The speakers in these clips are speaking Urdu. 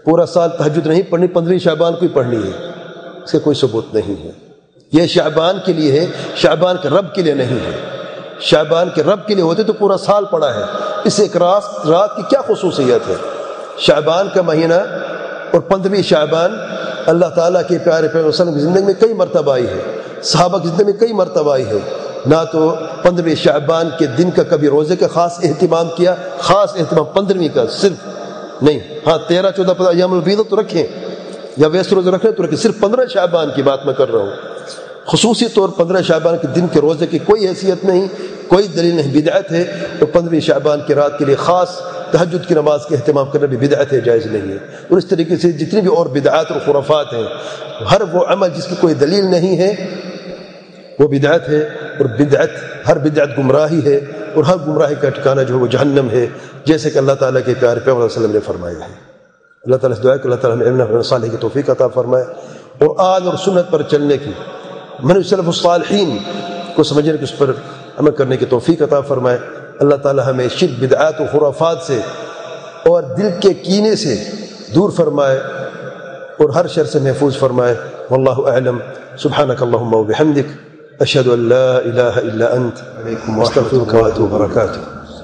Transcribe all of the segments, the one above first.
پورا سال تہجد نہیں پڑھنی، 15 شعبان کو ہی پڑھنی ہے، اس کا کوئی ثبوت نہیں ہے۔ یہ شعبان کے لیے ہے، شعبان کے رب کے لیے نہیں ہے۔ شعبان کے رب کے لیے ہوتے تو پورا سال پڑا ہے، اس ایک رات کی کیا خصوصیت ہے؟ شعبان کا مہینہ اور 15 شعبان اللہ تعالیٰ کے پیارے پیغمبر صلی اللہ علیہ وسلم کی زندگی میں کئی مرتبہ آئی ہے، صحابہ کی زندگی میں کئی مرتبہ آئی ہے۔ نہ تو 15 شعبان کے دن کا کبھی روزے کا خاص اہتمام کیا، خاص اہتمام 15ویں کا صرف نہیں، ہاں 13 14 15 ایام البیض تو رکھیں یا ویسے روزے رکھیں تو رکھیں، صرف 15 شعبان کی بات میں کر رہا ہوں۔ خصوصی طور 15 شعبان کے دن کے روزے کی کوئی حیثیت نہیں، کوئی دلیل نہیں، بدعت ہے۔ تو 15 شعبان کی رات کے لیے خاص تہجد کی نماز کا اہتمام کرنا بھی بدعت ہے، جائز نہیں ہے۔ اور اس طریقے سے جتنی بھی اور بدعات اور خرافات ہیں، ہر وہ عمل جس کی کوئی دلیل نہیں ہے وہ بدعت ہے، اور ہر بدعت گمراہی ہے، اور ہر گمراہی کا ٹھکانہ جو ہے وہ جہنم ہے، جیسے کہ اللہ تعالیٰ کے پیارے پیغمبر صلی اللہ علیہ وسلم نے فرمایا ہے۔ اللہ تعالیٰ سے دعا ہے کہ اللہ تعالیٰ ہمیں علم صالح کی توفیق عطا فرمائے، قرآن اور سنت پر چلنے کی، منہج سلف الصالحین کو سمجھنے کی، اس پر عمل کرنے کی توفیق عطا فرمائے۔ اللہ تعالیٰ ہمیں شرک، بدعات و خرافات سے اور دل کے کینے سے دور فرمائے اور ہر شر سے محفوظ فرمائے۔ واللہ اعلم۔ سبحانک اللہم و بحمدک، اشہد ان لا الہ الا انت، استغفرک و اتوب برکاتہ۔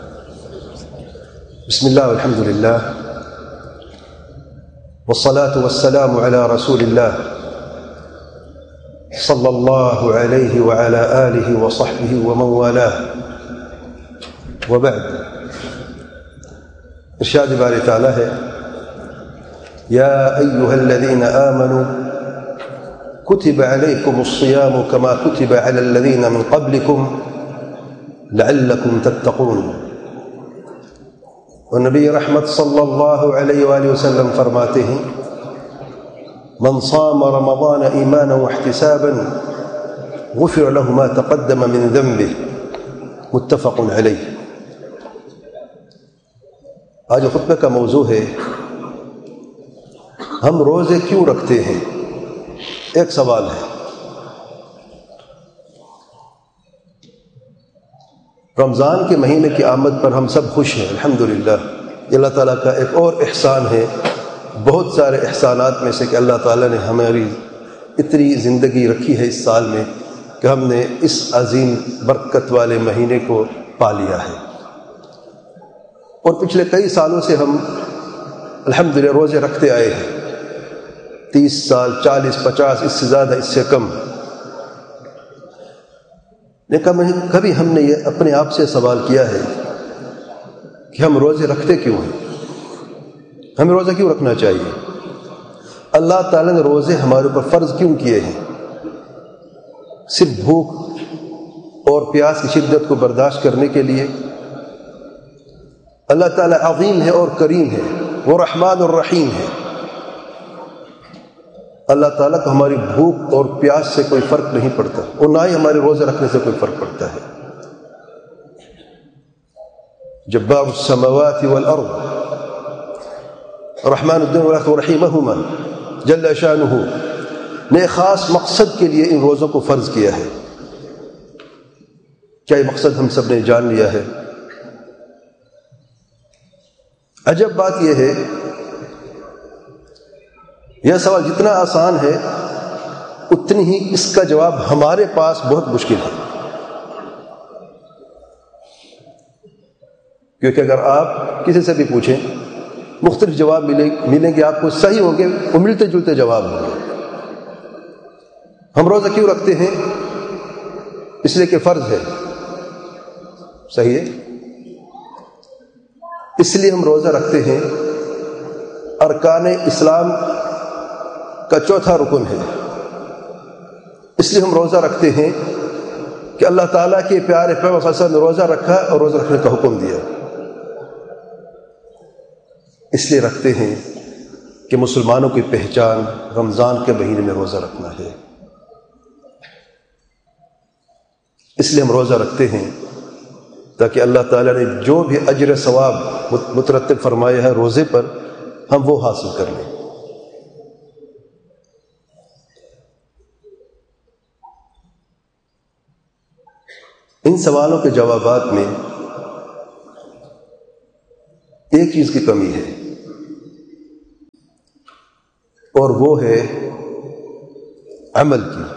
بسم اللہ والحمد للہ والصلاة والسلام علی رسول اللہ صلی اللہ علیہ وعلی آلہ وصحبہ ومن والاہ، وبعد۔ ارشاد باری تعالیٰ ہے، یا ایہا الذین آمنوا کتب علیکم الصیام کما کتب علی الذین من قبلکم لعلکم تتقون۔ اور نبی رحمت صلی اللہ علیہ وآلہ وسلم فرماتے ہیں، من صام رمضان ایمانا واحتسابا غفر له ما تقدم من ذنبه، متفق علیہ۔ آج خطبہ کا موضوع ہے، ہم روزے کیوں رکھتے ہیں؟ ایک سوال ہے۔ رمضان کے مہینے کی آمد پر ہم سب خوش ہیں، الحمدللہ۔ یہ اللہ تعالیٰ کا ایک اور احسان ہے، بہت سارے احسانات میں سے کہ اللہ تعالیٰ نے ہماری اتنی زندگی رکھی ہے اس سال میں کہ ہم نے اس عظیم برکت والے مہینے کو پا لیا ہے۔ اور پچھلے کئی سالوں سے ہم الحمدللہ روزے رکھتے آئے ہیں، 30 سال، 40، 50، اس سے زیادہ، اس سے کم۔ لیکن کبھی ہم نے یہ اپنے آپ سے سوال کیا ہے کہ ہم روزے رکھتے کیوں ہیں؟ ہمیں روزہ کیوں رکھنا چاہیے؟ اللہ تعالیٰ نے روزے ہمارے اوپر فرض کیوں کیے ہیں؟ صرف بھوک اور پیاس کی شدت کو برداشت کرنے کے لیے؟ اللہ تعالیٰ عظیم ہے اور کریم ہے، وہ رحمان اور رحیم ہے۔ اللہ تعالیٰ کو ہماری بھوک اور پیاس سے کوئی فرق نہیں پڑتا، اور نہ ہی ہمارے روزے رکھنے سے کوئی فرق پڑتا ہے۔ جبار السماوات والارض رحمان الدین والآخرۃ رحیمہما جل شانہ نے خاص مقصد کے لیے ان روزوں کو فرض کیا ہے۔ کیا یہ مقصد ہم سب نے جان لیا ہے؟ عجب بات یہ ہے، یہ سوال جتنا آسان ہے اتنی ہی اس کا جواب ہمارے پاس بہت مشکل ہے، کیونکہ اگر آپ کسی سے بھی پوچھیں مختلف جواب ملیں گے آپ کو، صحیح ہوں گے، وہ ملتے جلتے جواب ہوں گے۔ ہم روزہ کیوں رکھتے ہیں؟ اس لیے کہ فرض ہے، صحیح ہے؟ اس لیے ہم روزہ رکھتے ہیں، ارکان اسلام کا چوتھا رکن ہے۔ اس لیے ہم روزہ رکھتے ہیں کہ اللہ تعالیٰ کے پیارے پیغمبر صلی اللہ علیہ وسلم نے روزہ رکھا اور روزہ رکھنے کا حکم دیا۔ اس لیے رکھتے ہیں کہ مسلمانوں کی پہچان رمضان کے مہینے میں روزہ رکھنا ہے۔ اس لیے ہم روزہ رکھتے ہیں تاکہ اللہ تعالیٰ نے جو بھی اجر ثواب مترتب فرمایا ہے روزے پر، ہم وہ حاصل کر لیں۔ ان سوالوں کے جوابات میں ایک چیز کی کمی ہے، اور وہ ہے عمل کی۔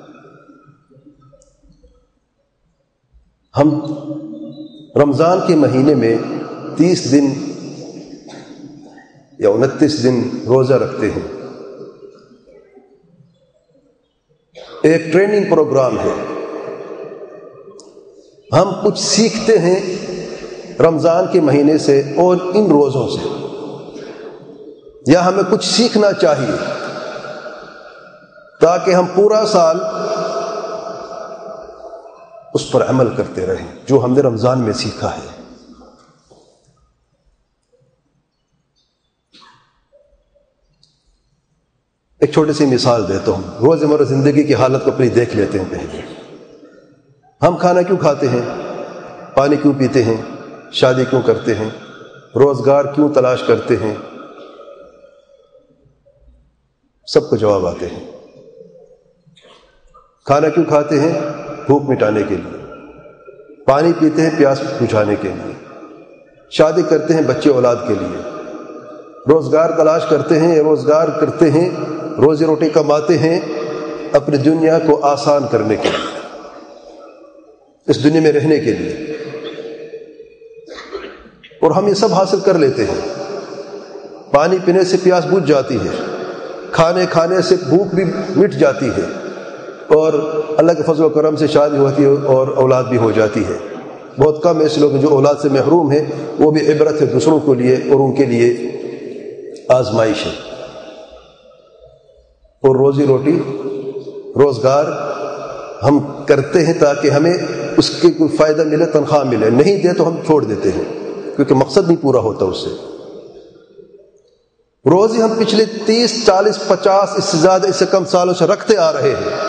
ہم رمضان کے مہینے میں 30 دن یا 29 دن روزہ رکھتے ہیں، ایک ٹریننگ پروگرام ہے۔ ہم کچھ سیکھتے ہیں رمضان کے مہینے سے اور ان روزوں سے، یا ہمیں کچھ سیکھنا چاہیے تاکہ ہم پورا سال اس پر عمل کرتے رہیں جو ہم نے رمضان میں سیکھا ہے۔ ایک چھوٹی سی مثال دیتا ہوں، روزمرہ زندگی کی حالت کو اپنی دیکھ لیتے ہیں۔ پہلے ہم کھانا کیوں کھاتے ہیں، پانی کیوں پیتے ہیں، شادی کیوں کرتے ہیں، روزگار کیوں تلاش کرتے ہیں؟ سب کو جواب آتے ہیں۔ کھانا کیوں کھاتے ہیں؟ بھوک مٹانے کے لیے۔ پانی پیتے ہیں پیاس بجھانے کے لیے۔ شادی کرتے ہیں بچے اولاد کے لیے۔ روزگار تلاش کرتے ہیں، روزگار کرتے ہیں، روزی روٹی کماتے ہیں اپنی دنیا کو آسان کرنے کے لیے، اس دنیا میں رہنے کے لیے، اور ہم یہ سب حاصل کر لیتے ہیں۔ پانی پینے سے پیاس بجھ جاتی ہے، کھانے کھانے سے بھوک بھی مٹ جاتی ہے، اور اللہ کے فضل و کرم سے شادی ہوتی ہے اور اولاد بھی ہو جاتی ہے۔ بہت کم ایسے لوگ ہیں جو اولاد سے محروم ہیں، وہ بھی عبرت ہے دوسروں کے لیے اور ان کے لیے آزمائش ہے۔ اور روزی روٹی، روزگار ہم کرتے ہیں تاکہ ہمیں اس کے کوئی فائدہ ملے، تنخواہ ملے، نہیں دے تو ہم چھوڑ دیتے ہیں کیونکہ مقصد نہیں پورا ہوتا اس سے۔ روزی ہم پچھلے 30 40 50 اس سے زیادہ، اس سے کم سالوں سے رکھتے آ رہے ہیں۔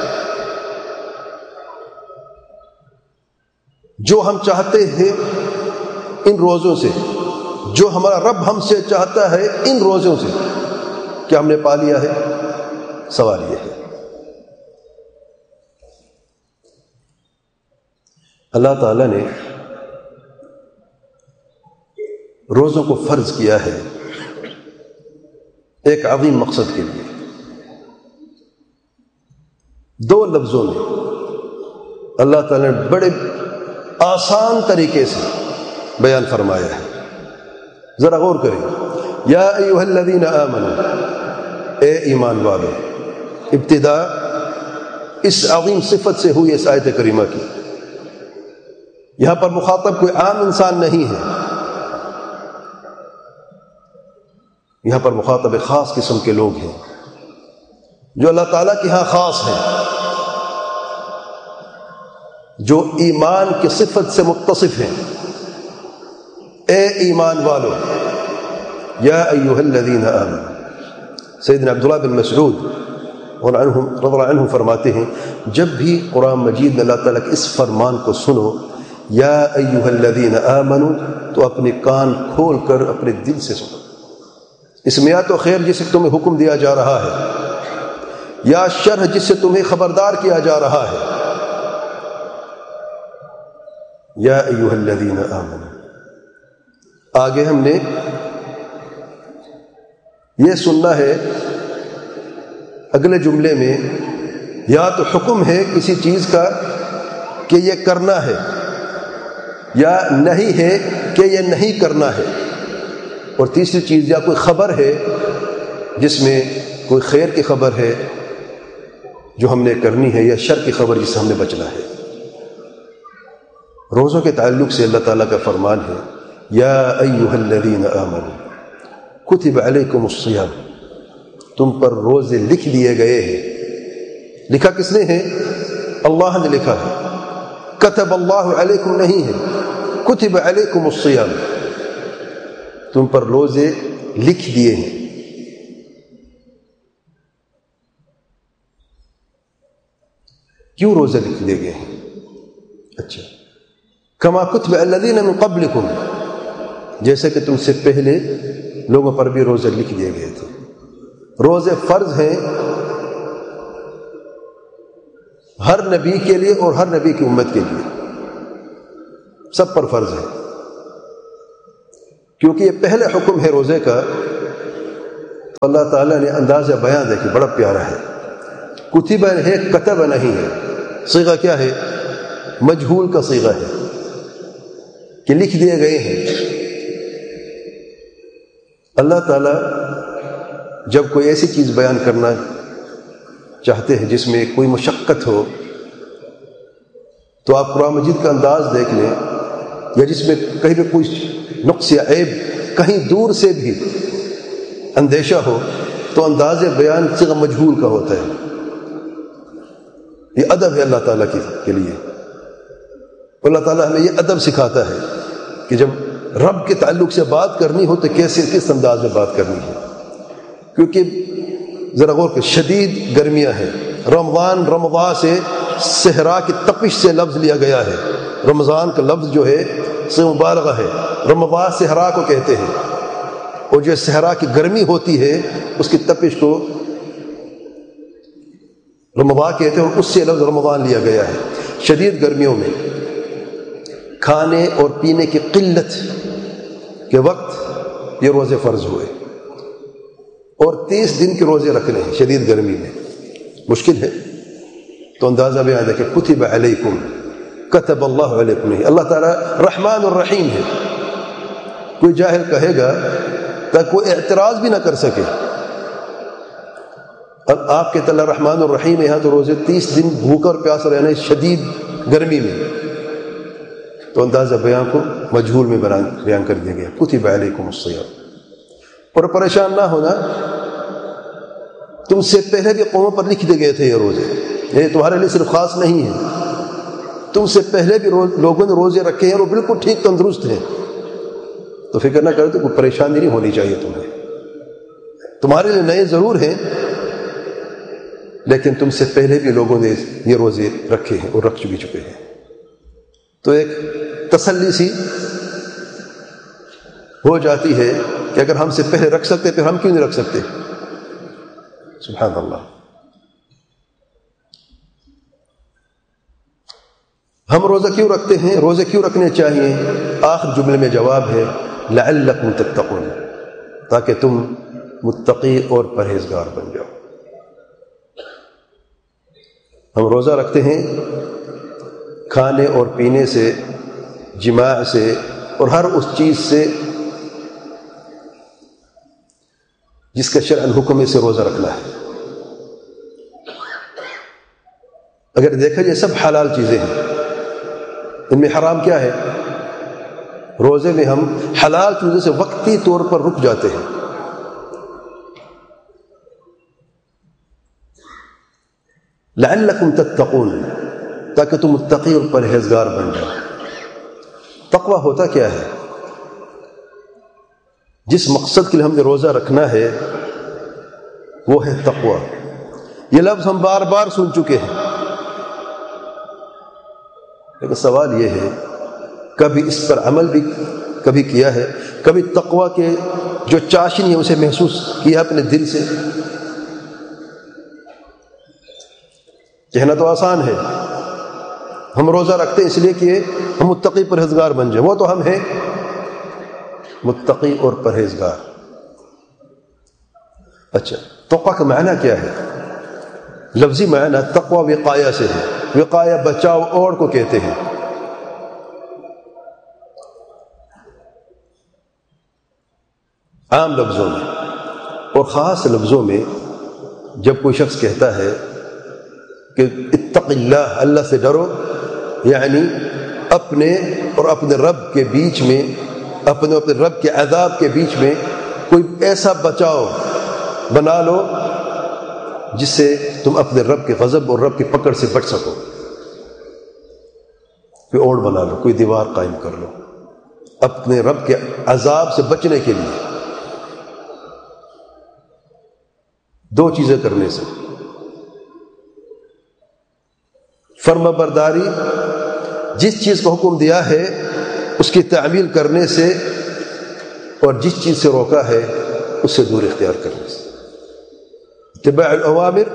جو ہم چاہتے ہیں ان روزوں سے، جو ہمارا رب ہم سے چاہتا ہے ان روزوں سے، کیا ہم نے پا لیا ہے؟ سوال یہ ہے۔ اللہ تعالیٰ نے روزوں کو فرض کیا ہے ایک عظیم مقصد کے لیے۔ 2 لفظوں میں اللہ تعالیٰ نے بڑے آسان طریقے سے بیان فرمایا ہے، ذرا غور کریں۔ یا ایھا الذین آمنوا، اے ایمان والو، ابتدا اس عظیم صفت سے ہوئی اس آیت کریمہ کی۔ یہاں پر مخاطب کوئی عام انسان نہیں ہے، یہاں پر مخاطب خاص قسم کے لوگ ہیں جو اللہ تعالیٰ کے ہاں خاص ہیں، جو ایمان کی صفت سے متصف ہیں۔ اے ایمان والو، یا ایھا الذین آمنوا۔ سیدنا عبداللہ بن مسعود رضی اللہ عنہ فرماتے ہیں، جب بھی قرآن مجید میں اللہ تعالیٰ کے اس فرمان کو سنو، یا ایھا الذین آمنوا، تو اپنے کان کھول کر اپنے دل سے سنو۔ اس میں یا تو خیر جس سے تمہیں حکم دیا جا رہا ہے، یا شر جس سے تمہیں خبردار کیا جا رہا ہے۔ یا ایھا الذین آمنوا۔ آگے ہم نے یہ سننا ہے اگلے جملے میں، یا تو حکم ہے کسی چیز کا کہ یہ کرنا ہے، یا نہیں ہے کہ یہ نہیں کرنا ہے، اور تیسری چیز یا کوئی خبر ہے جس میں کوئی خیر کی خبر ہے جو ہم نے کرنی ہے، یا شر کی خبر جس سے ہم نے بچنا ہے۔ روزوں کے تعلق سے اللہ تعالیٰ کا فرمان ہے، یا ایھا الذین آمنوا کتب علیکم الصیام، تم پر روزے لکھ دیے گئے ہیں۔ لکھا کس نے ہے؟ اللہ نے لکھا ہے۔ کتب اللہ علیکم نہیں ہے، کتب علیکم الصیام، تم پر روزے لکھ دیے ہیں۔ کیوں روزے لکھ دیے گئے ہیں؟ اچھا، کما کتب الذین من قبلکم، جیسے کہ تم سے پہلے لوگوں پر بھی روزے لکھ دیے گئے تھے۔ روزے فرض ہیں ہر نبی کے لیے اور ہر نبی کی امت کے لیے، سب پر فرض ہے، کیونکہ یہ پہلے حکم ہے روزے کا اللہ تعالیٰ نے انداز بیان دیکھی بڑا پیارا ہے. کتب ہے، کتب نہیں ہے. صیغہ کیا ہے؟ مجہول کا صیغہ ہے کہ لکھ دیے گئے ہیں. اللہ تعالیٰ جب کوئی ایسی چیز بیان کرنا چاہتے ہیں جس میں کوئی مشقت ہو، تو آپ قرآن مجید کا انداز دیکھ لیں، یا جس میں کہیں پہ کوئی نقص یا عیب کہیں دور سے بھی اندیشہ ہو، تو انداز بیان صیغہ مجہول کا ہوتا ہے. یہ ادب ہے اللہ تعالیٰ کے لیے. اللہ تعالیٰ ہمیں یہ ادب سکھاتا ہے کہ جب رب کے تعلق سے بات کرنی ہو تو کس انداز میں بات کرنی ہے. کیونکہ ذرا غور کہ شدید گرمیاں ہیں. رمضان سے صحرا کی تپش سے لفظ لیا گیا ہے. رمضان کا لفظ جو ہے سے مبالغہ ہے. رمضان صحرا کو کہتے ہیں، اور جو صحرا کی گرمی ہوتی ہے اس کی تپش کو رمضان کہتے ہیں، اور اس سے لفظ رمضان لیا گیا ہے. شدید گرمیوں میں کھانے اور پینے کی قلت کے وقت یہ روزے فرض ہوئے، اور 30 دن کے روزے رکھنے ہیں شدید گرمی میں. مشکل ہے. تو اندازہ بھی آیا کہ کتب علیکم، کتب اللہ علیکم نہیں. اللہ تعالیٰ رحمان الرحیم ہے. کوئی جاہل کہے گا تاکہ کوئی اعتراض بھی نہ کر سکے. اب آپ کے اللہ رحمان الرحیم یہاں تو روزے 30 دن بھوکا اور پیاسا رہنا شدید گرمی میں، تو اندازہ بیان کو مجہول میں بیان کر دیا گیا. کتب علیکم الصیام. اور پریشان نہ ہونا، تم سے پہلے بھی قوموں پر لکھ دیے گئے تھے یہ روزے. یہ تمہارے لیے صرف خاص نہیں ہے، تم سے پہلے بھی لوگوں نے روزے رکھے ہیں اور وہ بالکل ٹھیک تندرست ہیں. تو فکر نہ کرو تو کوئی پریشانی نہیں ہونی چاہیے تمہیں. تمہارے لیے نئے ضرور ہیں، لیکن تم سے پہلے بھی لوگوں نے یہ روزے رکھے ہیں اور رکھ چکے ہیں. تو ایک تسلی سی ہو جاتی ہے کہ اگر ہم سے پہلے رکھ سکتے پھر ہم کیوں نہیں رکھ سکتے. سبحان اللہ. ہم روزہ کیوں رکھتے ہیں؟ روزے کیوں رکھنے چاہیے؟ آخر جملے میں جواب ہے لعلکم تتقون، تاکہ تم متقی اور پرہیزگار بن جاؤ. ہم روزہ رکھتے ہیں کھانے اور پینے سے، جماع سے، اور ہر اس چیز سے جس کا شرعاً حکم سے روزہ رکھنا ہے. اگر دیکھا جائے سب حلال چیزیں ہیں، ان میں حرام کیا ہے؟ روزے میں ہم حلال چیزوں سے وقتی طور پر رک جاتے ہیں. لعلکم تتقون، تاکہ تم متقی اور پرہیزگار بن جاؤ. تقوی ہوتا کیا ہے؟ جس مقصد کے لیے ہم نے روزہ رکھنا ہے وہ ہے تقوی. یہ لفظ ہم بار بار سن چکے ہیں، لیکن سوال یہ ہے کبھی اس پر عمل بھی کبھی کیا ہے؟ کبھی تقوی کے جو چاشنی ہے اسے محسوس کیا اپنے دل سے؟ کہنا تو آسان ہے، ہم روزہ رکھتے ہیں اس لیے کہ ہم متقی پرہیزگار بن جائیں. وہ تو ہم ہیں متقی اور پرہیزگار. اچھا، تقوی کا معنی کیا ہے؟ لفظی معنی تقوی وقایہ سے ہے. وقایہ بچاؤ اور کو کہتے ہیں. عام لفظوں میں اور خاص لفظوں میں جب کوئی شخص کہتا ہے کہ اتق اللہ، اللہ سے ڈرو، یعنی اپنے اور اپنے رب کے بیچ میں، اپنے رب کے عذاب کے بیچ میں کوئی ایسا بچاؤ بنا لو جس سے تم اپنے رب کے غضب اور رب کی پکڑ سے بچ سکو. کوئی اوڑ بنا لو، کوئی دیوار قائم کر لو اپنے رب کے عذاب سے بچنے کے لیے. دو چیزیں کرنے سے: فرما برداری، جس چیز کا حکم دیا ہے اس کی تعمیل کرنے سے، اور جس چیز سے روکا ہے اس سے دور اختیار کرنے سے. اتباع الاوامر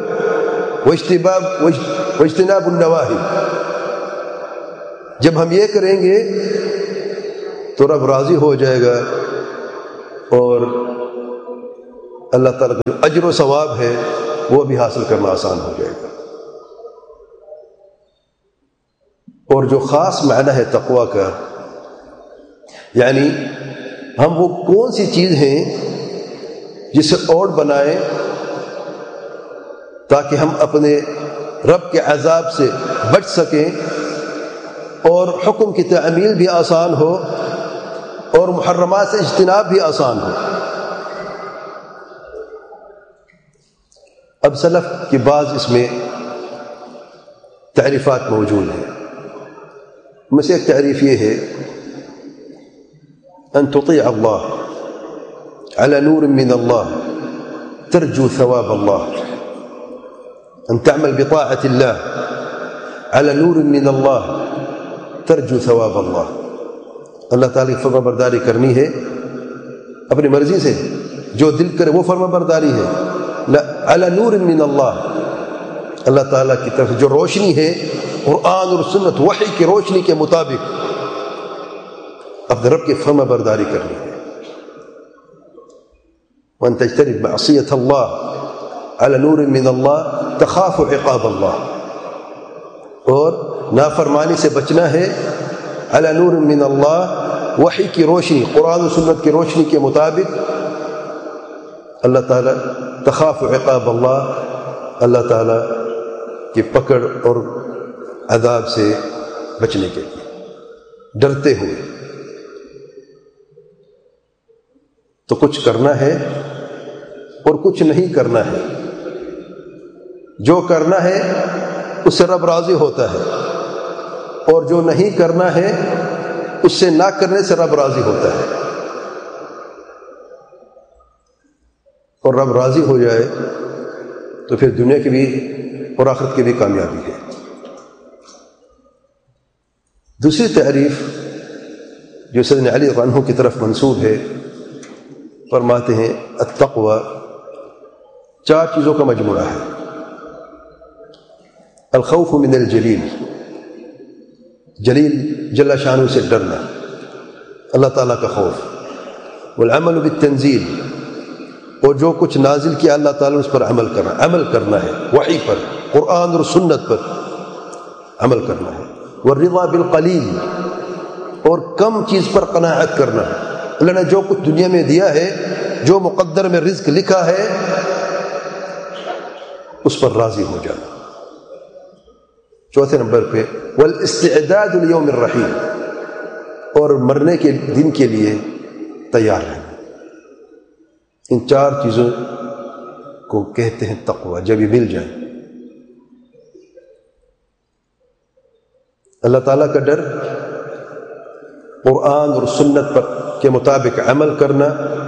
واجتناب النواہی. جب ہم یہ کریں گے تو رب راضی ہو جائے گا، اور اللہ تعالیٰ کا جو اجر و ثواب ہے وہ بھی حاصل کرنا آسان ہو جائے گا۔ اور جو خاص معنی ہے تقویٰ کا، یعنی ہم وہ کون سی چیز ہیں جسے اور بنائیں تاکہ ہم اپنے رب کے عذاب سے بچ سکیں اور حکم کی تعمیل بھی آسان ہو اور محرمات سے اجتناب بھی آسان ہو۔ اب سلف کی بعض اس میں تعریفات موجود ہیں، ان میں سے ایک تعریف یہ ہے ان تطیع اللہ على نور من اللہ ترجو ثواب اللہ، ان تعمل بطاعة اللہ على نور من اللہ ترجو ثواب اللہ۔ اللہ تعالیٰ کی فرما برداری کرنی ہے اپنی مرضی سے، جو دل کرے وہ فرما برداری ہے، علی نور من اللہ، اللہ تعالیٰ کی طرف جو روشنی ہے قرآن اور سنت وحی کی روشنی کے مطابق اپنے رب کی فرما برداری کرنی ہے۔ وَأَن تَجْتَنِبْ مَعْصِيَةَ اللَّهِ عَلَى نُورٍ مِّنَ اللَّهِ تَخَافُ عِقَابَ اللَّهِ، اور نافرمانی سے بچنا ہے عَلَى نُورٍ مِّنَ اللَّهِ، وحی کی روشنی قرآن و سنت کی روشنی کے مطابق اللہ تعالیٰ تخاف عقاب اللہ، اللہ تعالیٰ کی پکڑ اور عذاب سے بچنے کے لیے ڈرتے ہوئے۔ تو کچھ کرنا ہے اور کچھ نہیں کرنا ہے، جو کرنا ہے اس سے رب راضی ہوتا ہے، اور جو نہیں کرنا ہے اس سے نہ کرنے سے رب راضی ہوتا ہے۔ اور رب راضی ہو جائے تو پھر دنیا کی بھی اور آخرت کی بھی کامیابی ہے۔ دوسری تعریف جو سیدنا علی رضی اللہ عنہ کی طرف منسوب ہے، فرماتے ہیں التقوی چار چیزوں کا مجموعہ ہے: الخوف من الجلیل، جلیل جل شانہ سے ڈرنا، اللہ تعالیٰ کا خوف، والعمل بالتنزیل، اور جو کچھ نازل کیا اللہ تعالیٰ نے اس پر عمل کرنا ہے، وحی پر، قرآن اور سنت پر عمل کرنا ہے، والرضا بالقلیل، اور کم چیز پر قناعت کرنا ہے، اللہ نے جو کچھ دنیا میں دیا ہے، جو مقدر میں رزق لکھا ہے اس پر راضی ہو جانا۔ چوتھے نمبر پہ والاستعداد لیوم الرحیل، اور مرنے کے دن کے لیے تیار رہنا۔ ان چار چیزوں کو کہتے ہیں تقوی، جب یہ مل جائے اللہ تعالیٰ کا ڈر، قرآن اور سنت پر کے مطابق عمل کرنا،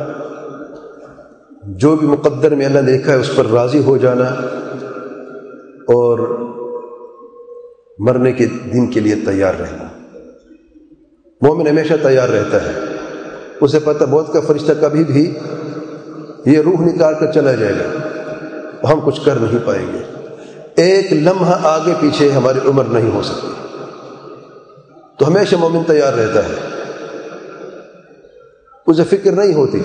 جو بھی مقدر میں اللہ نے لکھا ہے اس پر راضی ہو جانا، اور مرنے کے دن کے لیے تیار رہنا۔ مومن ہمیشہ تیار رہتا ہے، اسے پتہ موت کا فرشتہ کبھی بھی یہ روح نکال کر چلا جائے گا، ہم کچھ کر نہیں پائیں گے، ایک لمحہ آگے پیچھے ہماری عمر نہیں ہو سکتی۔ تو ہمیشہ مومن تیار رہتا ہے، اسے فکر نہیں ہوتی،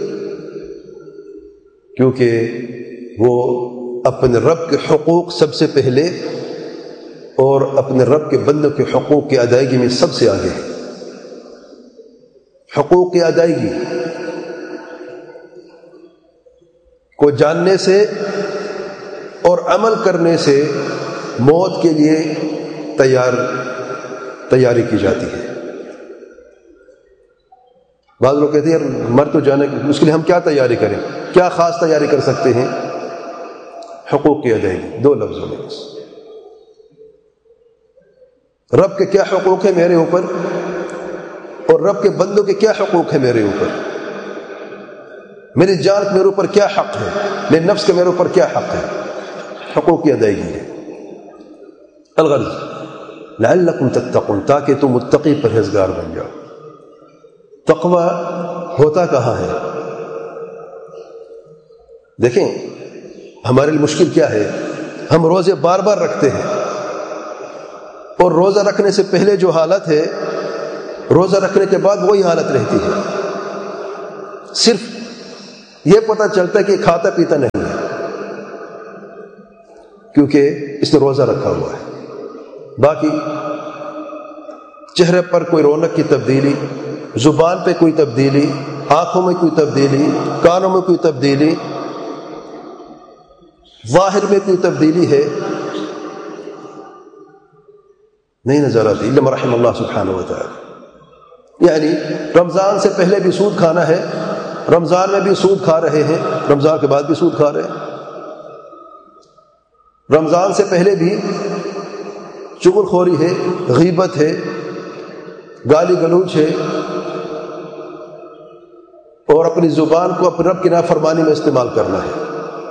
کیونکہ وہ اپنے رب کے حقوق سب سے پہلے اور اپنے رب کے بندوں کے حقوق کی ادائیگی میں سب سے آگے ہے۔ حقوق کی ادائیگی کو جاننے سے اور عمل کرنے سے موت کے لیے تیاری کی جاتی ہے۔ بعض لوگ کہتے ہیں یار مر تو جانے، اس کے لیے ہم کیا تیاری کریں؟ کیا خاص تیاری کر سکتے ہیں؟ حقوق کی ادائیگی، دو لفظوں میں بس۔ رب کے کیا حقوق ہیں میرے اوپر، اور رب کے بندوں کے کیا حقوق ہیں میرے اوپر، میری جان میرے اوپر کیا حق ہے، میرے نفس کے میرے اوپر کیا حق ہے، حقوق کی ادائیگی ہے۔ الغرض لعلکم تتقون، تاکہ تم متقی پرہیزگار بن جاؤ۔ تقوی ہوتا کہاں ہے؟ دیکھیں ہمارے لیے مشکل کیا ہے، ہم روزے بار بار رکھتے ہیں، اور روزہ رکھنے سے پہلے جو حالت ہے روزہ رکھنے کے بعد وہی حالت رہتی ہے، صرف یہ پتہ چلتا ہے کہ کھاتا پیتا نہیں ہے، کیونکہ اس نے روزہ رکھا ہوا ہے۔ باقی چہرے پر کوئی رونق کی تبدیلی، زبان پہ کوئی تبدیلی، آنکھوں میں کوئی تبدیلی، کانوں میں کوئی تبدیلی، ظاہر میں کوئی تبدیلی ہے نہیں نظر آتی الا من رحم اللہ سبحانہ و تعالی۔ یعنی رمضان سے پہلے بھی سود کھانا ہے، رمضان میں بھی سود کھا رہے ہیں، رمضان کے بعد بھی سود کھا رہے ہیں، رمضان سے پہلے بھی چغل خوری ہے، غیبت ہے، گالی گلوچ ہے، اور اپنی زبان کو اپنے رب کی نافرمانی میں استعمال کرنا ہے۔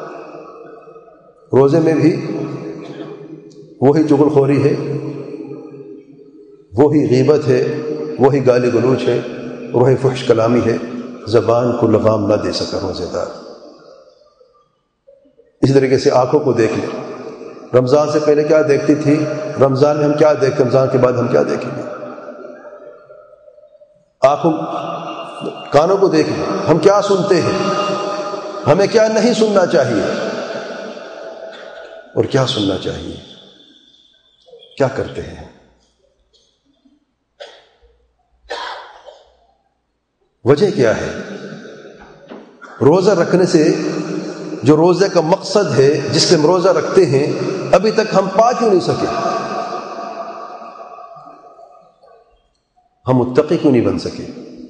روزے میں بھی وہی چغل خوری ہے، وہی غیبت ہے، وہی گالی گلوچ ہے، وہی فحش کلامی ہے، زبان کو لگام نہ دے سکا روزے دار۔ اسی طریقے سے آنکھوں کو دیکھ لیں، رمضان سے پہلے کیا دیکھتی تھی، رمضان میں ہم کیا دیکھتے، رمضان کے بعد ہم کیا دیکھیں گے۔ آنکھوں کانوں کو دیکھ لیں، ہم کیا سنتے ہیں، ہمیں کیا نہیں سننا چاہیے اور کیا سننا چاہیے، کیا کرتے ہیں۔ وجہ کیا ہے؟ روزہ رکھنے سے جو روزے کا مقصد ہے جس سے ہم روزہ رکھتے ہیں ابھی تک ہم پا کیوں نہیں سکے؟ ہم متقی کیوں نہیں بن سکے؟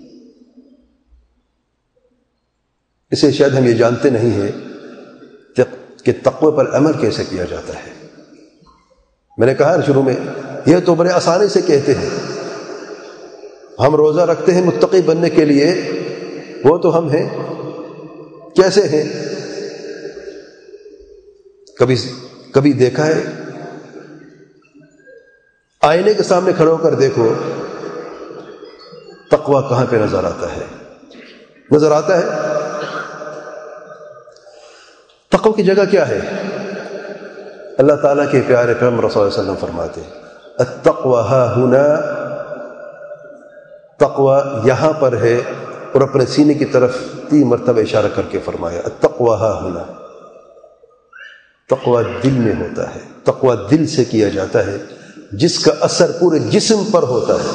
اسے شاید ہم یہ جانتے نہیں ہیں کہ تقوی پر عمل کیسے کیا جاتا ہے۔ میں نے کہا شروع میں، یہ تو بڑے آسانی سے کہتے ہیں، ہم روزہ رکھتے ہیں متقی بننے کے لیے، وہ تو ہم ہیں، کیسے ہیں؟ کبھی دیکھا ہے؟ آئینے کے سامنے کھڑے ہو کر دیکھو، تقوی کہاں پہ نظر آتا ہے؟ نظر آتا ہے؟ تقوی کی جگہ کیا ہے؟ اللہ تعالیٰ کے پیارے پیغمبر صلی اللہ علیہ وسلم فرماتے ہیں التقوی ہا ہنا، تقوی یہاں پر ہے، اور اپنے سینے کی طرف 3 مرتبہ اشارہ کر کے فرمایا التقوی ہا ہنا۔ تقوی دل میں ہوتا ہے، تقوی دل سے کیا جاتا ہے، جس کا اثر پورے جسم پر ہوتا ہے۔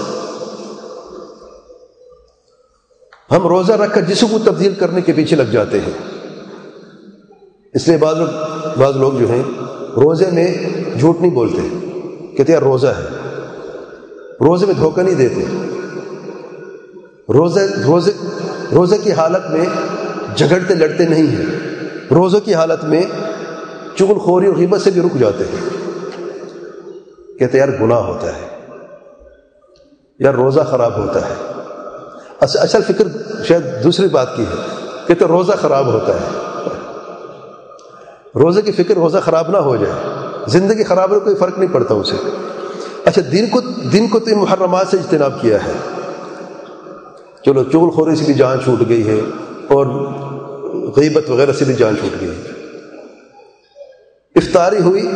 ہم روزہ رکھ کر جسم کو تبدیل کرنے کے پیچھے لگ جاتے ہیں، اس لیے بعض لوگ جو ہیں روزے میں جھوٹ نہیں بولتے، کہتے ہیں روزہ ہے، روزے میں دھوکہ نہیں دیتے، روزے کی حالت میں جھگڑتے لڑتے نہیں ہیں، روزے کی حالت میں چغل خوری اور غیبت سے بھی رک جاتے ہیں، کہتے ہیں یار گناہ ہوتا ہے، یار روزہ خراب ہوتا ہے۔ اصل فکر شاید دوسری بات کی ہے، کہتے ہیں روزہ خراب ہوتا ہے۔ روزے کی فکر روزہ خراب نہ ہو جائے، زندگی خراب ہو کوئی فرق نہیں پڑتا اسے۔ اچھا دن کو تو محرمات سے اجتناب کیا ہے، چلو چغل خوری سے بھی جان چھوٹ گئی ہے اور غیبت وغیرہ سے بھی جان چھوٹ گئی ہے، افطاری ہوئی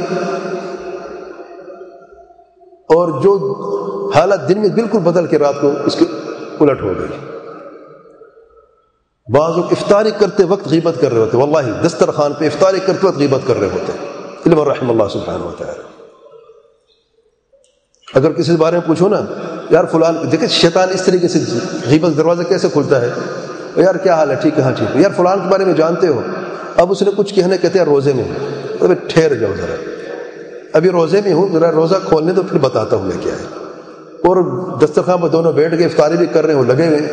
اور جو حالت دن میں بالکل بدل کے رات کو اس کی الٹ ہو گئی۔ بعض لوگ افطاری کرتے وقت غیبت کر رہے ہوتے، واللہ دسترخوان پہ افطاری کرتے وقت غیبت کر رہے ہوتے، علم رحم اللہ سبحانہ و تعالی۔ اگر کسی بارے میں پوچھو نا، یار فلان، دیکھیں شیطان اس طریقے سے غیبت دروازہ کیسے کھلتا ہے، یار کیا حال ہے، ٹھیک ہے، ہاں ٹھیک ہے، یار فلان کے بارے میں جانتے ہو، اب اس نے کچھ کہنے، کہتے ہیں روزے میں ہوں، ابھی ٹھہر جاؤ ذرا، ابھی روزے میں ہوں، ذرا روزہ کھولنے تو پھر بتاتا ہوں میں کیا ہے۔ اور دسترخوان پہ دونوں بیٹھ کے افطاری بھی کر رہے ہو، لگے ہوئے،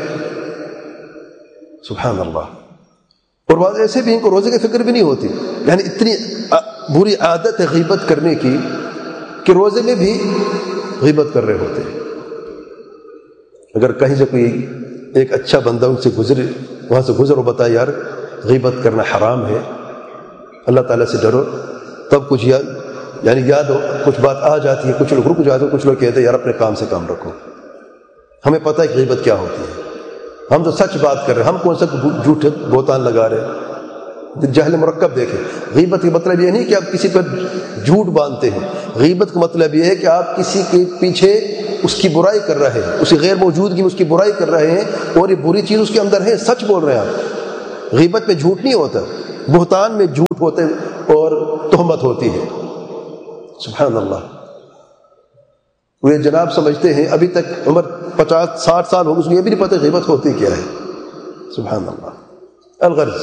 سبحان اللہ۔ اور بعض ایسے بھی ان کو روزے کی فکر بھی نہیں ہوتی، یعنی اتنی بری عادت ہے غیبت کرنے کی کہ روزے میں بھی غیبت کر رہے ہوتے ہیں۔ اگر کہیں سے کوئی ایک اچھا بندہ ان سے گزرے، وہاں سے گزر و بتائے یار غیبت کرنا حرام ہے، اللہ تعالیٰ سے ڈرو، تب کچھ یاد ہو، کچھ بات آ جاتی ہے، کچھ لوگ رک جاتے ہیں، کچھ لوگ کہتے ہیں یار اپنے کام سے کام رکھو، ہمیں پتہ ہے کہ غیبت کیا ہوتی ہے، ہم تو سچ بات کر رہے ہیں، ہم کون سا جھوٹے بہتان لگا رہے ہیں۔ جہل مرکب دیکھیں، غیبت کا مطلب یہ نہیں کہ آپ کسی پر جھوٹ باندھتے ہیں، غیبت کا مطلب یہ ہے کہ آپ کسی کے پیچھے اس کی برائی کر رہے ہیں، اس کی غیر موجودگی میں اس کی برائی کر رہے ہیں، اور یہ بری چیز اس کے اندر ہے، سچ بول رہے ہیں آپ، غیبت میں جھوٹ نہیں ہوتا، بہتان میں جھوٹ ہوتے اور تہمت ہوتی ہے. سبحان اللہ. وہ جناب سمجھتے ہیں ابھی تک عمر 50-60 سال ہو گئی، اس کو یہ بھی نہیں پتہ غیبت ہوتی کیا ہے. سبحان اللہ. الغرض،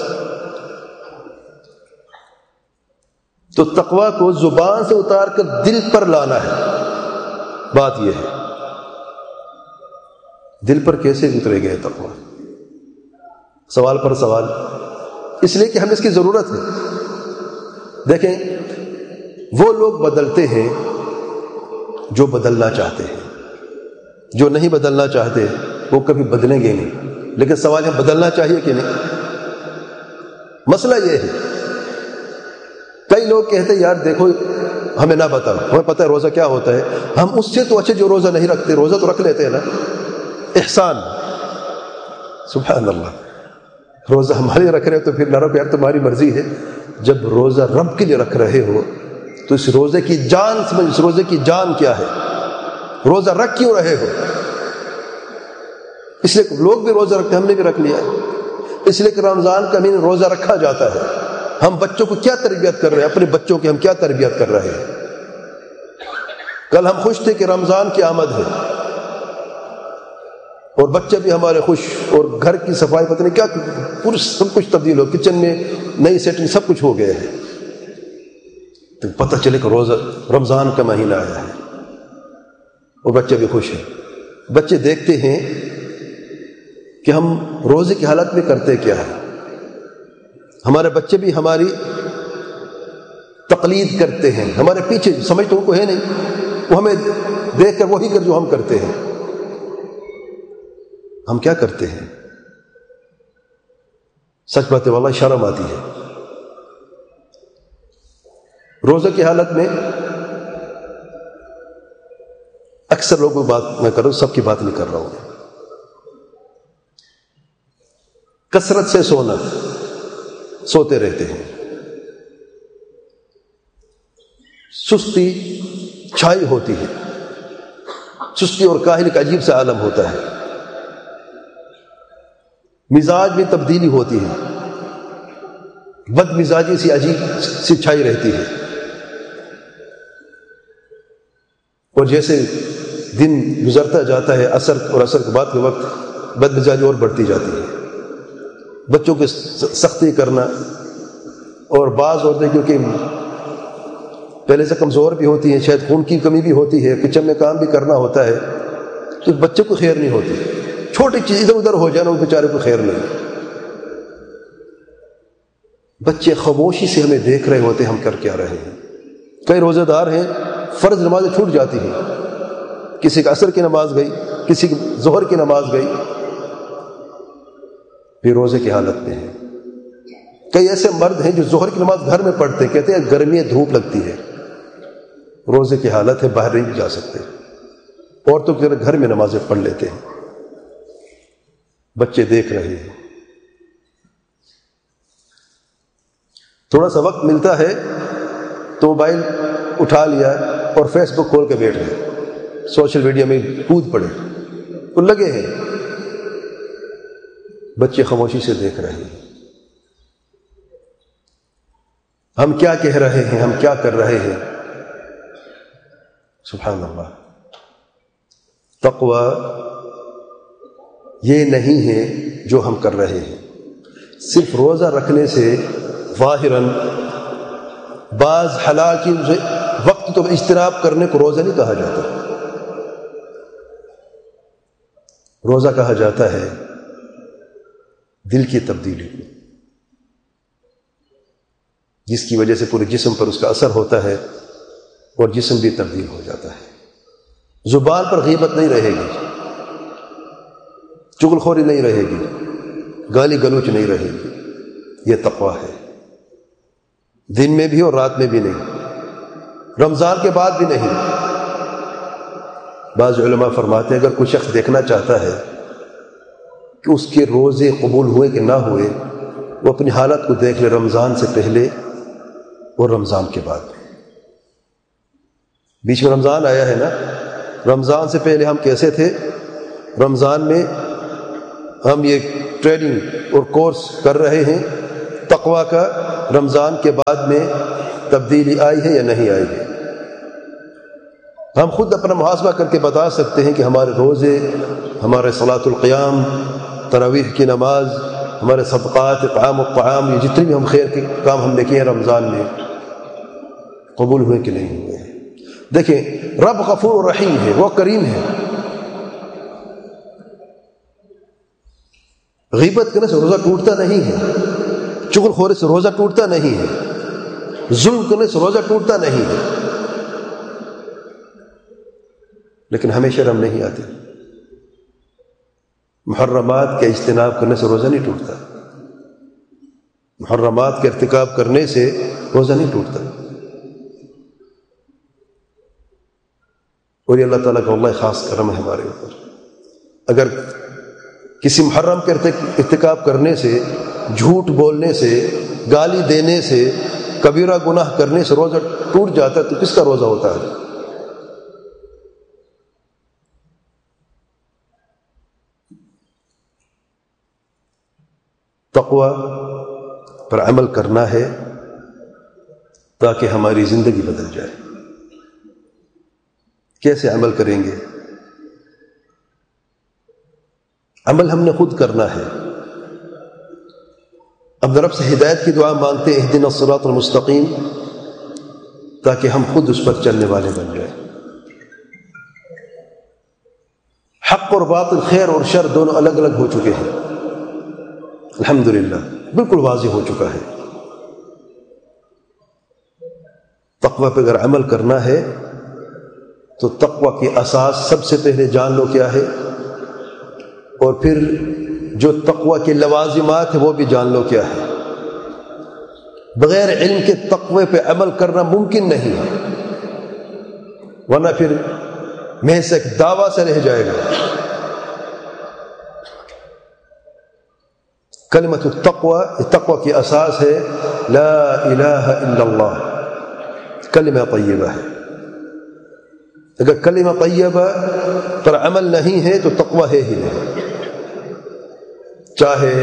تو تقوی کو زبان سے اتار کر دل پر لانا ہے. بات یہ ہے دل پر کیسے اترے گئے تقوی؟ سوال پر سوال، اس لیے کہ ہمیں اس کی ضرورت ہے. دیکھیں، وہ لوگ بدلتے ہیں جو بدلنا چاہتے ہیں، جو نہیں بدلنا چاہتے وہ کبھی بدلیں گے نہیں. لیکن سوال ہے بدلنا چاہیے کہ نہیں؟ مسئلہ یہ ہے، کئی لوگ کہتے ہیں یار دیکھو ہمیں نہ بتاؤ، ہمیں پتہ ہے روزہ کیا ہوتا ہے. ہم اس سے تو اچھے جو روزہ نہیں رکھتے، روزہ تو رکھ لیتے ہیں نا. احسان. سبحان اللہ. روزہ ہمارے رکھ رہے ہو تو پھر نہ رکھو یار، تمہاری مرضی ہے. جب روزہ رب کے لیے رکھ رہے ہو تو اس روزے کی جان سمجھ. اس روزے کی جان کیا ہے؟ روزہ رکھ کیوں رہے ہو؟ اس لیے لوگ بھی روزہ رکھتے ہیں، ہم نے بھی رکھ لیا ہے. اس لیے کہ رمضان کا مہینہ روزہ رکھا جاتا ہے. ہم بچوں کو کیا تربیت کر رہے ہیں؟ اپنے بچوں کی ہم کیا تربیت کر رہے ہیں؟ کل ہم خوش تھے کہ رمضان کی آمد ہے، اور بچے بھی ہمارے خوش، اور گھر کی صفائی پتہ نہیں کیا پورا سب کچھ تبدیل ہو، کچن میں نئی سیٹنگ سب کچھ ہو گیا ہے. تو پتہ چلے کہ روزہ رمضان کا مہینہ آیا ہے اور بچے بھی خوش ہیں. بچے دیکھتے ہیں کہ ہم روزے کی حالت میں کرتے کیا ہے. ہمارے بچے بھی ہماری تقلید کرتے ہیں، ہمارے پیچھے. سمجھ تو ان کو ہے نہیں، وہ ہمیں دیکھ کر وہی کر جو ہم کرتے ہیں. ہم کیا کرتے ہیں؟ سچ بات ہے واللہ شرم آتی ہے. روزے کی حالت میں اکثر لوگوں کی بات میں کر رہا ہوں، سب کی بات نہیں کر رہا ہوں. کثرت سے سونا، سوتے رہتے ہیں. سستی چھائی ہوتی ہے. سستی اور کاہل کا عجیب سا عالم ہوتا ہے. مزاج میں تبدیلی ہوتی ہے، بد مزاجی سی عجیب سی چھائی رہتی ہے. اور جیسے دن گزرتا جاتا ہے، عصر اور عصر کے بعد کے وقت بد مزاجی اور بڑھتی جاتی ہے. بچوں کی سختی کرنا، اور بعض عورتیں کیونکہ پہلے سے کمزور بھی ہوتی ہیں، شاید خون کی کمی بھی ہوتی ہے، کچن میں کام بھی کرنا ہوتا ہے، تو بچوں کو خیر نہیں ہوتی. چھوٹی چیز ادھر ادھر ہو جائے نا، ان بیچارے کو خیر نہیں. بچے خاموشی سے ہمیں دیکھ رہے ہوتے ہیں ہم کر کیا رہے ہیں. کئی روزے دار ہیں، فرض نمازیں چھوٹ جاتی ہیں. کسی کا عصر کی نماز گئی، کسی کی ظہر کی نماز گئی، بھی روزے کی حالت میں ہے. کئی ایسے مرد ہیں جو ظہر کی نماز گھر میں پڑھتے ہیں، کہتے ہیں گرمی دھوپ لگتی ہے. روزے کی حالت ہے، باہر نہیں جا سکتے. عورتوں کی طرح گھر میں نمازیں پڑھ لیتے ہیں. بچے دیکھ رہے ہیں. تھوڑا سا وقت ملتا ہے تو موبائل اٹھا لیا اور فیس بک کھول کے بیٹھ گئے، سوشل میڈیا میں کود پڑے، وہ لگے ہیں. بچے خاموشی سے دیکھ رہے ہیں. ہم کیا کہہ رہے ہیں، ہم کیا کر رہے ہیں. سبحان اللہ. تقوی یہ نہیں ہے جو ہم کر رہے ہیں. صرف روزہ رکھنے سے ظاہراً بعض حلال کی وقت تو اجتناب کرنے کو روزہ نہیں کہا جاتا. روزہ کہا جاتا ہے دل کی تبدیلی کو، جس کی وجہ سے پورے جسم پر اس کا اثر ہوتا ہے اور جسم بھی تبدیل ہو جاتا ہے. زبان پر غیبت نہیں رہے گی، چغلخوری نہیں رہے گی، گالی گلوچ نہیں رہے گی. یہ تقویٰ ہے، دن میں بھی اور رات میں بھی نہیں، رمضان کے بعد بھی نہیں. بعض علماء فرماتے ہیں اگر کوئی شخص دیکھنا چاہتا ہے کہ اس کے روزے قبول ہوئے کہ نہ ہوئے، وہ اپنی حالت کو دیکھ لے، رمضان سے پہلے اور رمضان کے بعد. بیچ میں رمضان آیا ہے نا، رمضان سے پہلے ہم کیسے تھے؟ رمضان میں ہم یہ ٹریننگ اور کورس کر رہے ہیں تقوی کا، رمضان کے بعد میں تبدیلی آئی ہے یا نہیں آئی ہے؟ ہم خود اپنا محاسبہ کر کے بتا سکتے ہیں کہ ہمارے روزے، ہمارے صلاۃ القیام، تراویح کی نماز، ہمارے صدقات، اطعام الطعام، یہ جتنے بھی ہم خیر کے کام ہم نے کیے ہیں رمضان میں، قبول ہوئے کہ نہیں ہوئے؟ دیکھیں رب غفور رحیم ہے، وہ کریم ہے. غیبت کرنے سے روزہ ٹوٹتا نہیں ہے، چغل خوری سے روزہ ٹوٹتا نہیں ہے، ظلم کرنے سے روزہ ٹوٹتا نہیں ہے، لیکن ہمیں شرم نہیں آتی. محرمات کے اجتناب کرنے سے روزہ نہیں ٹوٹتا، محرمات کے ارتکاب کرنے سے روزہ نہیں ٹوٹتا. اور یہ اللہ تعالیٰ کا اللہ خاص کرم ہے ہمارے اوپر. اگر کسی محرم کے ارتکاب کرنے سے، جھوٹ بولنے سے، گالی دینے سے، کبیرہ گناہ کرنے سے روزہ ٹوٹ جاتا ہے تو کس کا روزہ ہوتا ہے؟ تقوی پر عمل کرنا ہے تاکہ ہماری زندگی بدل جائے. کیسے عمل کریں گے؟ عمل ہم نے خود کرنا ہے. اب رب سے ہدایت کی دعا مانگتے ہیں اہدنا الصراط المستقیم، تاکہ ہم خود اس پر چلنے والے بن جائیں. حق اور باطل، خیر اور شر دونوں الگ الگ ہو چکے ہیں الحمدللہ، بالکل واضح ہو چکا ہے. تقوی پہ اگر عمل کرنا ہے تو تقوی کی اساس سب سے پہلے جان لو کیا ہے، اور پھر جو تقوی کے لوازمات ہیں وہ بھی جان لو کیا ہے. بغیر علم کے تقوی پہ عمل کرنا ممکن نہیں ہے، ورنہ پھر محض ایک دعویٰ سے رہ جائے گا. کلمۃ التقوی، تقوی کی اساس ہے لا الہ الا اللہ، کلمہ طیبہ ہے. اگر کلمہ طیبہ پر عمل نہیں ہے تو تقوی ہے ہی نہیں. چاہے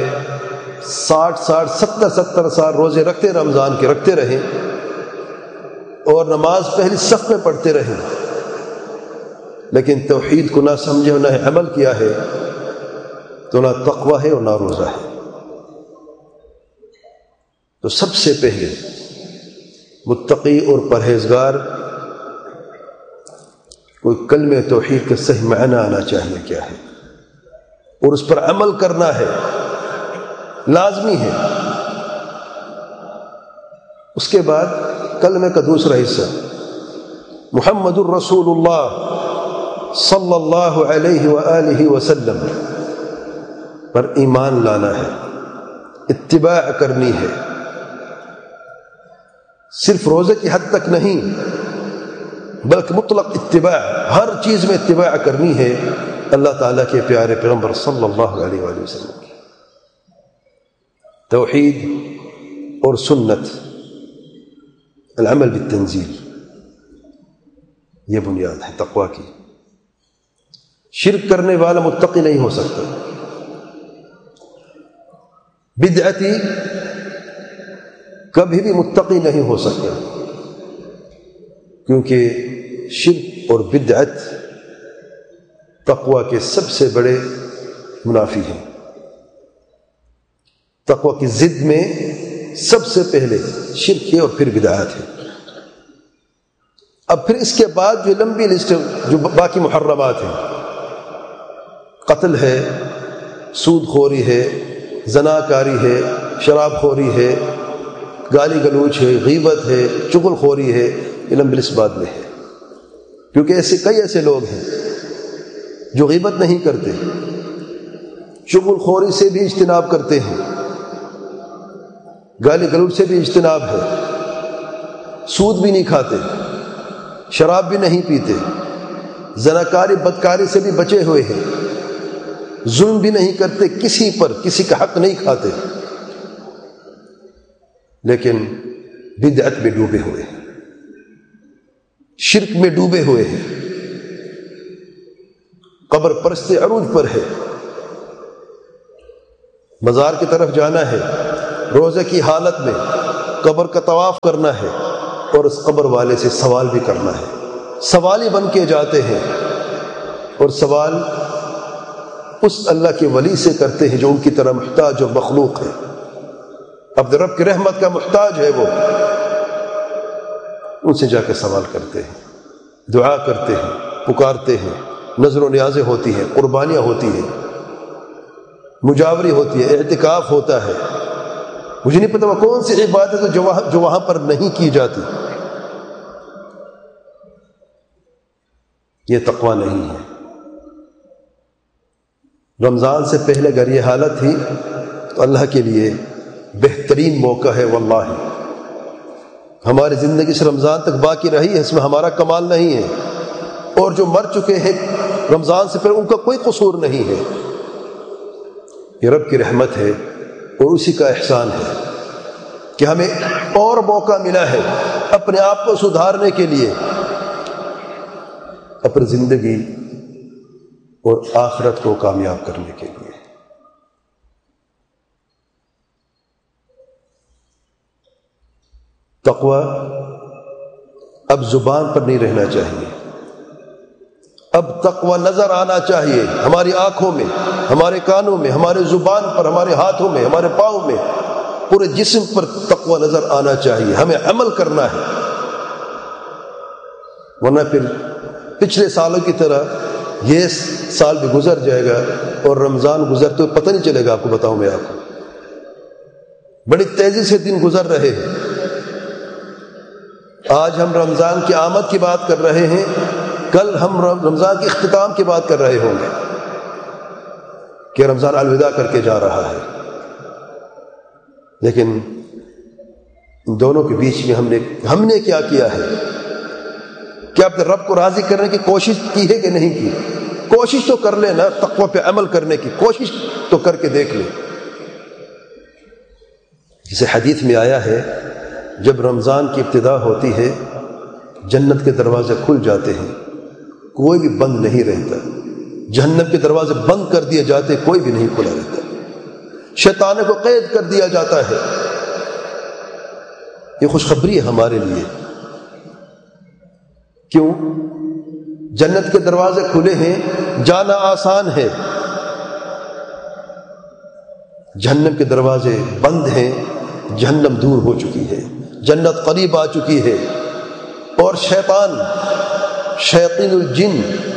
60 سال روزے رکھتے رمضان کے رکھتے رہیں اور نماز پہلی صف میں پڑھتے رہیں، لیکن توحید کو نہ سمجھے نہ عمل کیا ہے تو نہ تقوی ہے اور نہ روزہ ہے. تو سب سے پہلے متقی اور پرہیزگار کوئی کلمہ توحید کا صحیح معنی آنا چاہیے کیا ہے، اور اس پر عمل کرنا ہے، لازمی ہے. اس کے بعد کلمہ کا دوسرا حصہ محمد الرسول اللہ صلی اللہ علیہ وآلہ وسلم پر ایمان لانا ہے، اتباع کرنی ہے. صرف روزے کی حد تک نہیں بلکہ مطلق اتباع، ہر چیز میں اتباع کرنی ہے اللہ تعالیٰ کے پیارے پیغمبر صلی اللہ علیہ وآلہ وسلم کی. توحید اور سنت، العمل بالتنزیل، یہ بنیاد ہے تقوی کی. شرک کرنے والا متقی نہیں ہو سکتا. بدعتی کبھی بھی متقی نہیں ہو سکتا، کیونکہ شرک اور بدعت تقوی کے سب سے بڑے منافی ہیں. تقوی کی ضد میں سب سے پہلے شرک ہے اور پھر بدعت ہے. اب پھر اس کے بعد جو لمبی لسٹ جو باقی محرمات ہیں، قتل ہے، سود خوری ہے، زناکاری ہے، شراب خوری ہے، گالی گلوچ ہے، غیبت ہے، چغل خوری ہے، یہ لمبی لسٹ بعد میں ہے. کیونکہ کئی ایسے لوگ ہیں جو غیبت نہیں کرتے، چغل خوری سے بھی اجتناب کرتے ہیں، گالی گلوچ سے بھی اجتناب ہے، سود بھی نہیں کھاتے، شراب بھی نہیں پیتے، زناکاری بدکاری سے بھی بچے ہوئے ہیں، ظلم بھی نہیں کرتے، کسی پر کسی کا حق نہیں کھاتے، لیکن بدعت میں ڈوبے ہوئے ہیں، شرک میں ڈوبے ہوئے ہیں، قبر پرستی عروج پر ہے، مزار کی طرف جانا ہے، روزے کی حالت میں قبر کا طواف کرنا ہے اور اس قبر والے سے سوال بھی کرنا ہے۔ سوالی بن کے جاتے ہیں اور سوال اس اللہ کے ولی سے کرتے ہیں جو ان کی طرح محتاج اور مخلوق ہے، اپنے رب کی رحمت کا محتاج ہے، وہ ان سے جا کے سوال کرتے ہیں، دعا کرتے ہیں، پکارتے ہیں، نظر و نیازیں ہوتی ہیں، قربانیاں ہوتی ہیں، مجاوری ہوتی ہے، اعتکاف ہوتا ہے۔ مجھے نہیں پتہ وہ کون سی عبادت ہے جو وہاں پر نہیں کی جاتی۔ یہ تقویٰ نہیں ہے۔ رمضان سے پہلے اگر یہ حالت تھی تو اللہ کے لیے بہترین موقع ہے۔ واللہ ہماری زندگی سے رمضان تک باقی رہی ہے، اس میں ہمارا کمال نہیں ہے، اور جو مر چکے ہیں رمضان سے پہلے ان کا کوئی قصور نہیں ہے۔ یہ رب کی رحمت ہے اور اسی کا احسان ہے کہ ہمیں اور موقع ملا ہے اپنے آپ کو سدھارنے کے لیے، اپنی زندگی اور آخرت کو کامیاب کرنے کے لیے۔ تقویٰ اب زبان پر نہیں رہنا چاہیے، اب تقویٰ نظر آنا چاہیے ہماری آنکھوں میں، ہمارے کانوں میں، ہمارے زبان پر، ہمارے ہاتھوں میں، ہمارے پاؤں میں، پورے جسم پر تقویٰ نظر آنا چاہیے۔ ہمیں عمل کرنا ہے، ورنہ پھر پچھلے سالوں کی طرح یہ سال بھی گزر جائے گا اور رمضان گزرتے ہوئے پتہ نہیں چلے گا۔ آپ کو بتاؤں میں، آپ کو بڑی تیزی سے دن گزر رہے ہیں۔ آج ہم رمضان کی آمد کی بات کر رہے ہیں، کل ہم رمضان کے اختتام کی بات کر رہے ہوں گے کہ رمضان الوداع کر کے جا رہا ہے۔ لیکن ان دونوں کے بیچ میں ہم نے کیا کیا ہے؟ کیا اپنے رب کو راضی کرنے کی کوشش کی ہے کہ نہیں کی؟ کوشش تو کر لے نا، تقویٰ پہ عمل کرنے کی کوشش تو کر کے دیکھ لے۔ جسے حدیث میں آیا ہے جب رمضان کی ابتدا ہوتی ہے جنت کے دروازے کھل جاتے ہیں، کوئی بھی بند نہیں رہتا۔ جہنم کے دروازے بند کر دیے جاتے، کوئی بھی نہیں کھلا رہتا۔ شیطان کو قید کر دیا جاتا ہے۔ یہ خوشخبری ہے ہمارے لیے۔ کیوں؟ جنت کے دروازے کھلے ہیں، جانا آسان ہے۔ جہنم کے دروازے بند ہیں، جہنم دور ہو چکی ہے، جنت قریب آ چکی ہے، اور شیاطین الجن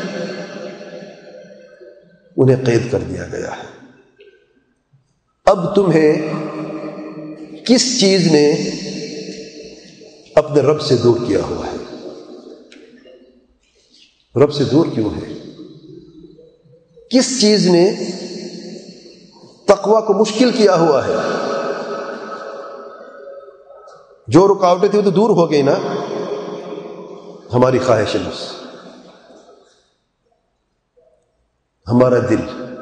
انہیں قید کر دیا گیا ہے۔ اب تمہیں کس چیز نے اپنے رب سے دور کیا ہوا ہے؟ رب سے دور کیوں ہے؟ کس چیز نے تقویٰ کو مشکل کیا ہوا ہے؟ جو رکاوٹیں تھیں وہ تو دور ہو گئی نا۔ ہماری خواہش نفس، ہمارا دل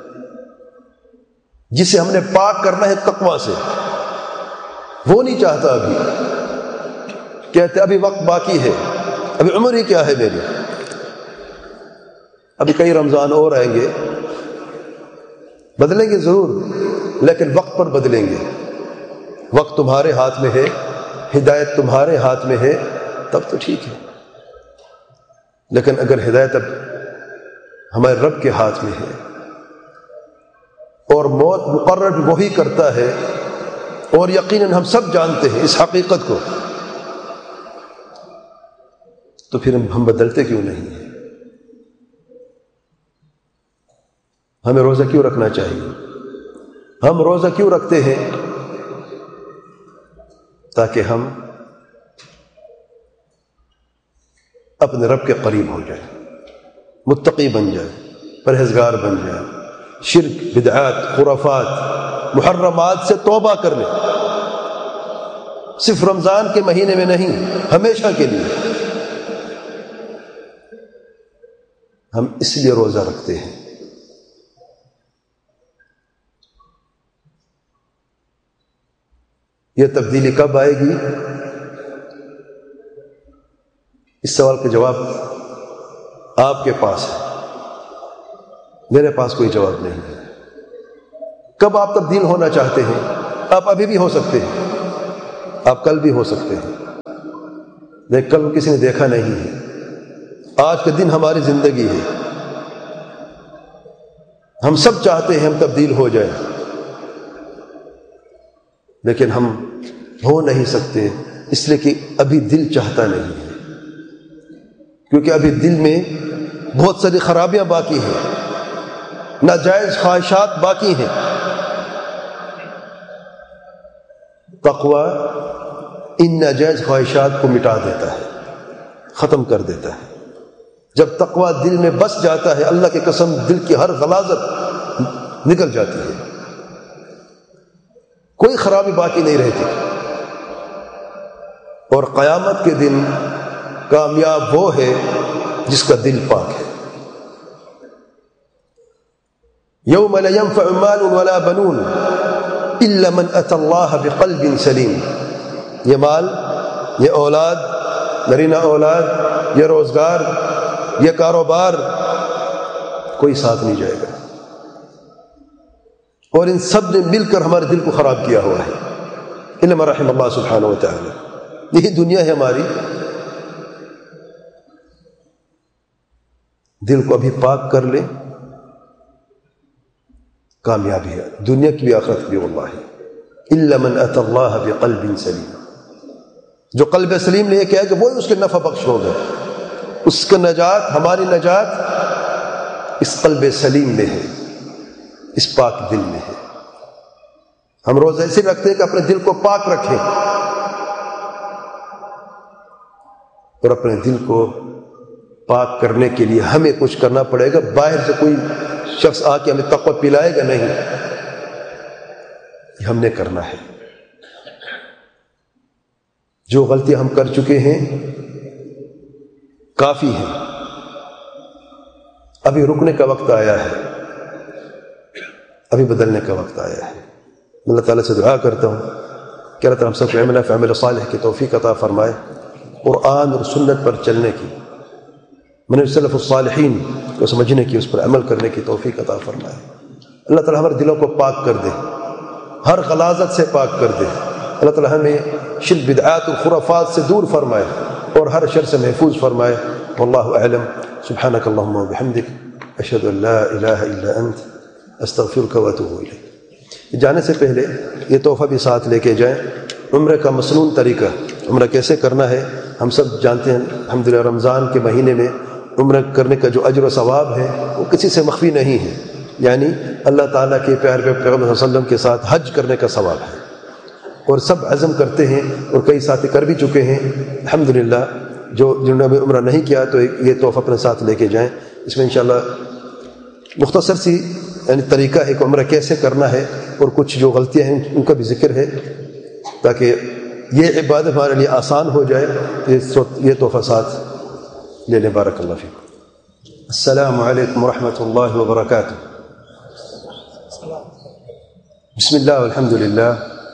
جسے ہم نے پاک کرنا ہے تقویٰ سے، وہ نہیں چاہتا۔ ابھی کہتے ابھی وقت باقی ہے، ابھی عمر ہی کیا ہے میری، ابھی کئی رمضان اور آئیں گے۔ بدلیں گے ضرور، لیکن وقت پر بدلیں گے۔ وقت تمہارے ہاتھ میں ہے، ہدایت تمہارے ہاتھ میں ہے، تب تو ٹھیک ہے۔ لیکن اگر ہدایت اب ہمارے رب کے ہاتھ میں ہے اور موت مقرر وہی کرتا ہے، اور یقیناً ہم سب جانتے ہیں اس حقیقت کو، تو پھر ہم بدلتے کیوں نہیں ہیں؟ ہمیں روزہ کیوں رکھنا چاہیے؟ ہم روزہ کیوں رکھتے ہیں؟ تاکہ ہم اپنے رب کے قریب ہو جائیں، متقی بن جائیں، پرہیزگار بن جائیں، شرک، بدعات، خرافات، محرمات سے توبہ کر لیں۔ صرف رمضان کے مہینے میں نہیں، ہمیشہ کے لیے۔ ہم اس لیے روزہ رکھتے ہیں۔ یہ تبدیلی کب آئے گی؟ اس سوال کا جواب آپ کے پاس ہے، میرے پاس کوئی جواب نہیں ہے۔ کب آپ تبدیل ہونا چاہتے ہیں؟ آپ ابھی بھی ہو سکتے ہیں، آپ کل بھی ہو سکتے ہیں، لیکن کل کسی نے دیکھا نہیں ہے۔ آج کا دن ہماری زندگی ہے، ہم سب چاہتے ہیں ہم تبدیل ہو جائیں، لیکن ہم ہو نہیں سکتے، اس لیے کہ ابھی دل چاہتا نہیں ہے، کیونکہ ابھی دل میں بہت ساری خرابیاں باقی ہیں، ناجائز خواہشات باقی ہیں۔ تقوی ان ناجائز خواہشات کو مٹا دیتا ہے، ختم کر دیتا ہے۔ جب تقوی دل میں بس جاتا ہے، اللہ کی قسم دل کی ہر غلاظت نکل جاتی ہے، کوئی خرابی باقی نہیں رہتی۔ اور قیامت کے دن کامیاب وہ ہے جس کا دل پاک ہے۔ یوم لا ينفع مال ولا بنون الا من اتى الله بقلب سلیم۔ یہ مال، یہ اولاد، نرینہ اولاد، یہ روزگار، یہ کاروبار، کوئی ساتھ نہیں جائے گا، اور ان سب نے مل کر ہمارے دل کو خراب کیا ہوا ہے، الا من رحم اللہ سبحانہ و تعالی۔ یہی دنیا ہے ہماری، دل کو ابھی پاک کر لے، کامیابی ہے دنیا کی بھی آخرت بھی، واللہ الا من اتى اللہ بقلب سلیم۔ جو قلب سلیم نے یہ کہا کہ وہی اس کے نفع بخش ہوگا، اس کا نجات، ہماری نجات اس قلب سلیم میں ہے، اس پاک دل میں ہے۔ ہم روز ایسے رکھتے ہیں کہ اپنے دل کو پاک رکھیں، اور اپنے دل کو پاک کرنے کے لیے ہمیں کچھ کرنا پڑے گا، باہر سے کوئی شخص آ کے ہمیں تقوی پلائے گا نہیں، یہ ہم نے کرنا ہے۔ جو غلطی ہم کر چکے ہیں کافی ہیں، ابھی رکنے کا وقت آیا ہے، ابھی بدلنے کا وقت آیا ہے۔ اللہ تعالیٰ سے دعا کرتا ہوں کہ اللہ تعالیٰ ہم سب کو عمل نافع عمل صالح کی توفیق عطا فرمائے، قرآن اور سنت پر چلنے کی، منہج سلف الصالحین کو سمجھنے کی، اس پر عمل کرنے کی توفیق عطا فرمائے۔ اللہ تعالیٰ ہمارے دلوں کو پاک کر دے، ہر غلاظت سے پاک کر دے۔ اللہ تعالیٰ ہمیں شرک بدعات اور خرافات سے دور فرمائے اور ہر شر سے محفوظ فرمائے۔ واللہ اعلم۔ سبحانک اللہم وبحمدک، اشہد ان لا الہ الا انت، استغفرک واتوب الیک۔ جانے سے پہلے یہ تحفہ بھی ساتھ لے کے جائیں، عمرہ کا مسنون طریقہ، عمرہ کیسے کرنا ہے ہم سب جانتے ہیں۔ الحمدللہ رمضان کے مہینے میں عمرہ کرنے کا جو اجر و ثواب ہے وہ کسی سے مخفی نہیں ہے، یعنی اللہ تعالیٰ کے پیارے پیغمبر صلی اللہ علیہ وسلم کے ساتھ حج کرنے کا ثواب ہے، اور سب عزم کرتے ہیں اور کئی ساتھی کر بھی چکے ہیں الحمدللہ۔ جنہوں نے عمرہ نہیں کیا تو یہ تحفہ اپنے ساتھ لے کے جائیں۔ اس میں انشاءاللہ مختصر سی یعنی طریقہ ہے کہ عمرہ کیسے کرنا ہے، اور کچھ جو غلطیاں ہیں ان کا بھی ذکر ہے، تاکہ یہ عبادت ہمارے لیے آسان ہو جائے۔ یہ تحفہ ساتھ لے لیں۔ بارک اللہ فیکم۔ السلام علیکم ورحمۃ اللہ وبرکاتہ۔ بسم اللہ والحمد للہ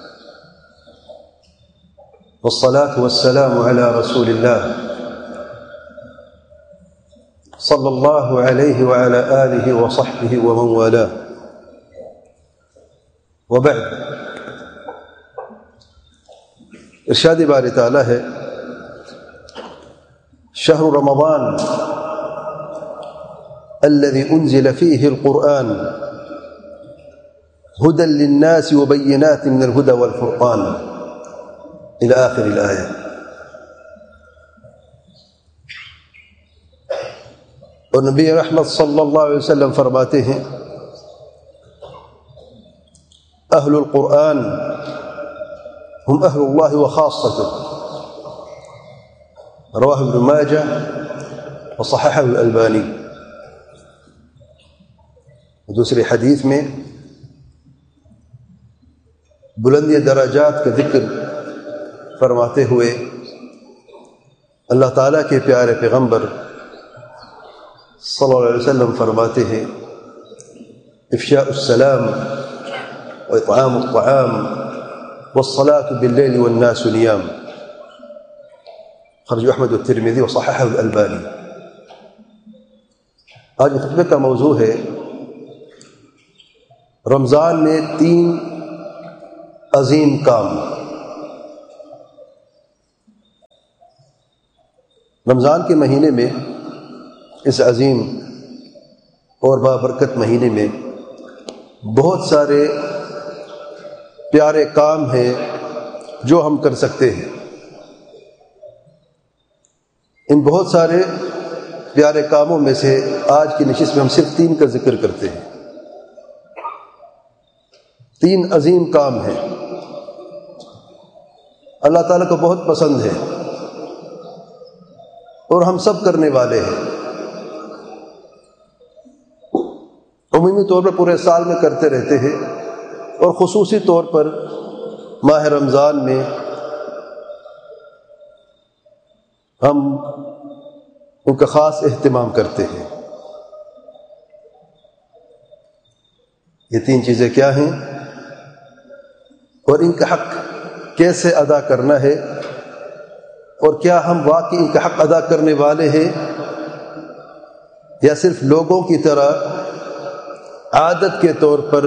والصلاة والسلام على رسول اللہ صلی اللہ علیہ وعلى آلہ وصحبہ ومن والاه، وبعد۔ ارشاد باری تعالی ہے، شهر رمضان الذي أنزل فيه القرآن هدى للناس وبينات من الهدى والفرقان إلى آخر الآية۔ اور نبی رحمت صلی اللہ علیہ وسلم فرماتے ہیں، اہل القرآن ہم اہل اللہ وخاصته، رواہ ابن ماجہ وصححہ الالبانی۔ دوسری حدیث میں بلندی درجات کا ذکر فرماتے ہوئے اللہ تعالیٰ کے پیارے پیغمبر صلی اللہ علیہ وسلم فرماتے ہیں، افشاء السلام واطعام الطعام والصلاة باللیل والناس نیام، خرج احمد الترمذی وصححہ الالبانی۔ آج خطبے کا موضوع ہے رمضان میں 3 عظیم کام۔ رمضان کے مہینے میں، اس عظیم اور بابرکت مہینے میں بہت سارے پیارے کام ہیں جو ہم کر سکتے ہیں۔ ان بہت سارے پیارے کاموں میں سے آج کی نشست میں ہم صرف 3 کا ذکر کرتے ہیں۔ 3 عظیم کام ہیں، اللہ تعالیٰ کو بہت پسند ہے اور ہم سب کرنے والے ہیں۔ عمومی طور پر پورے سال میں کرتے رہتے ہیں، اور خصوصی طور پر ماہ رمضان میں ہم ان کا خاص اہتمام کرتے ہیں۔ یہ 3 چیزیں کیا ہیں اور ان کا حق کیسے ادا کرنا ہے، اور کیا ہم واقعی ان کا حق ادا کرنے والے ہیں یا صرف لوگوں کی طرح عادت کے طور پر